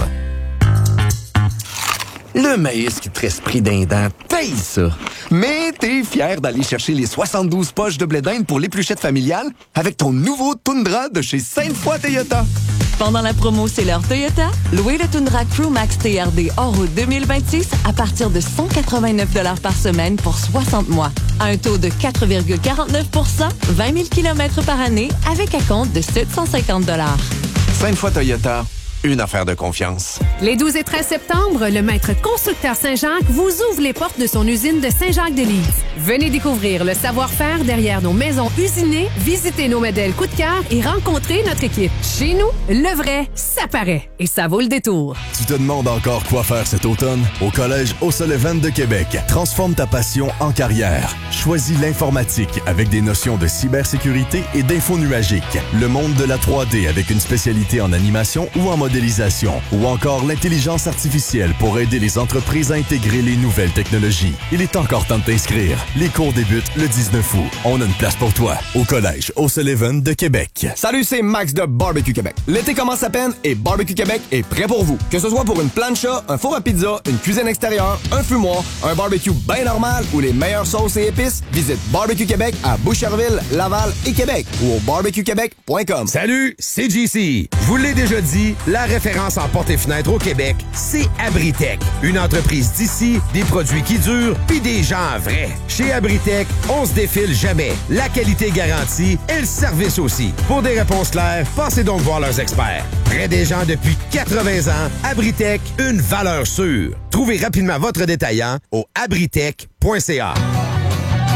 Le maïs qui te reste pris d'un dent, taille ça! Mais t'es fier d'aller chercher les soixante-douze poches de blé d'Inde pour l'épluchette familiale avec ton nouveau Tundra de chez Sainte-Foy Toyota. Pendant la promo C'est l'heure Toyota, louez le Tundra Crew Max T R D hors route deux mille vingt-six à partir de cent quatre-vingt-neuf dollars par semaine pour soixante mois. À un taux de quatre virgule quarante-neuf pour cent, vingt mille kilomètres par année avec acompte de sept cent cinquante dollars. Sainte-Foy Toyota, une affaire de confiance. Les douze et treize septembre, le maître constructeur Saint-Jacques vous ouvre les portes de son usine de Saint-Jacques-de-Lise. Venez découvrir le savoir-faire derrière nos maisons usinées, visiter nos modèles coup de cœur et rencontrer notre équipe. Chez nous, le vrai, ça paraît. Et ça vaut le détour. Tu te demandes encore quoi faire cet automne? Au Collège O'Sullivan de Québec, transforme ta passion en carrière. Choisis l'informatique avec des notions de cybersécurité et d'info nuagique. Le monde de la trois D avec une spécialité en animation ou en modélisation. Ou encore l'intelligence artificielle pour aider les entreprises à intégrer les nouvelles technologies. Il est encore temps de t'inscrire. Les cours débutent le dix-neuf août. On a une place pour toi au Collège O'Sullivan de Québec. Salut, c'est Max de Barbecue Québec. L'été commence à peine et Barbecue Québec est prêt pour vous. Que ce soit pour une plancha, un four à pizza, une cuisine extérieure, un fumoir, un barbecue bien normal ou les meilleures sauces et épices, visite Barbecue Québec à Boucherville, Laval et Québec ou au barbecue québec point com. Salut, c'est J C. Je vous l'ai déjà dit, la référence en portes et fenêtres au Québec, c'est Abritech. Une entreprise d'ici, des produits qui durent, puis des gens vrais. Chez Abritech, on se défile jamais. La qualité garantie et le service aussi. Pour des réponses claires, passez donc voir leurs experts. Près des gens depuis quatre-vingts ans, Abritech, une valeur sûre. Trouvez rapidement votre détaillant au abritech point c a.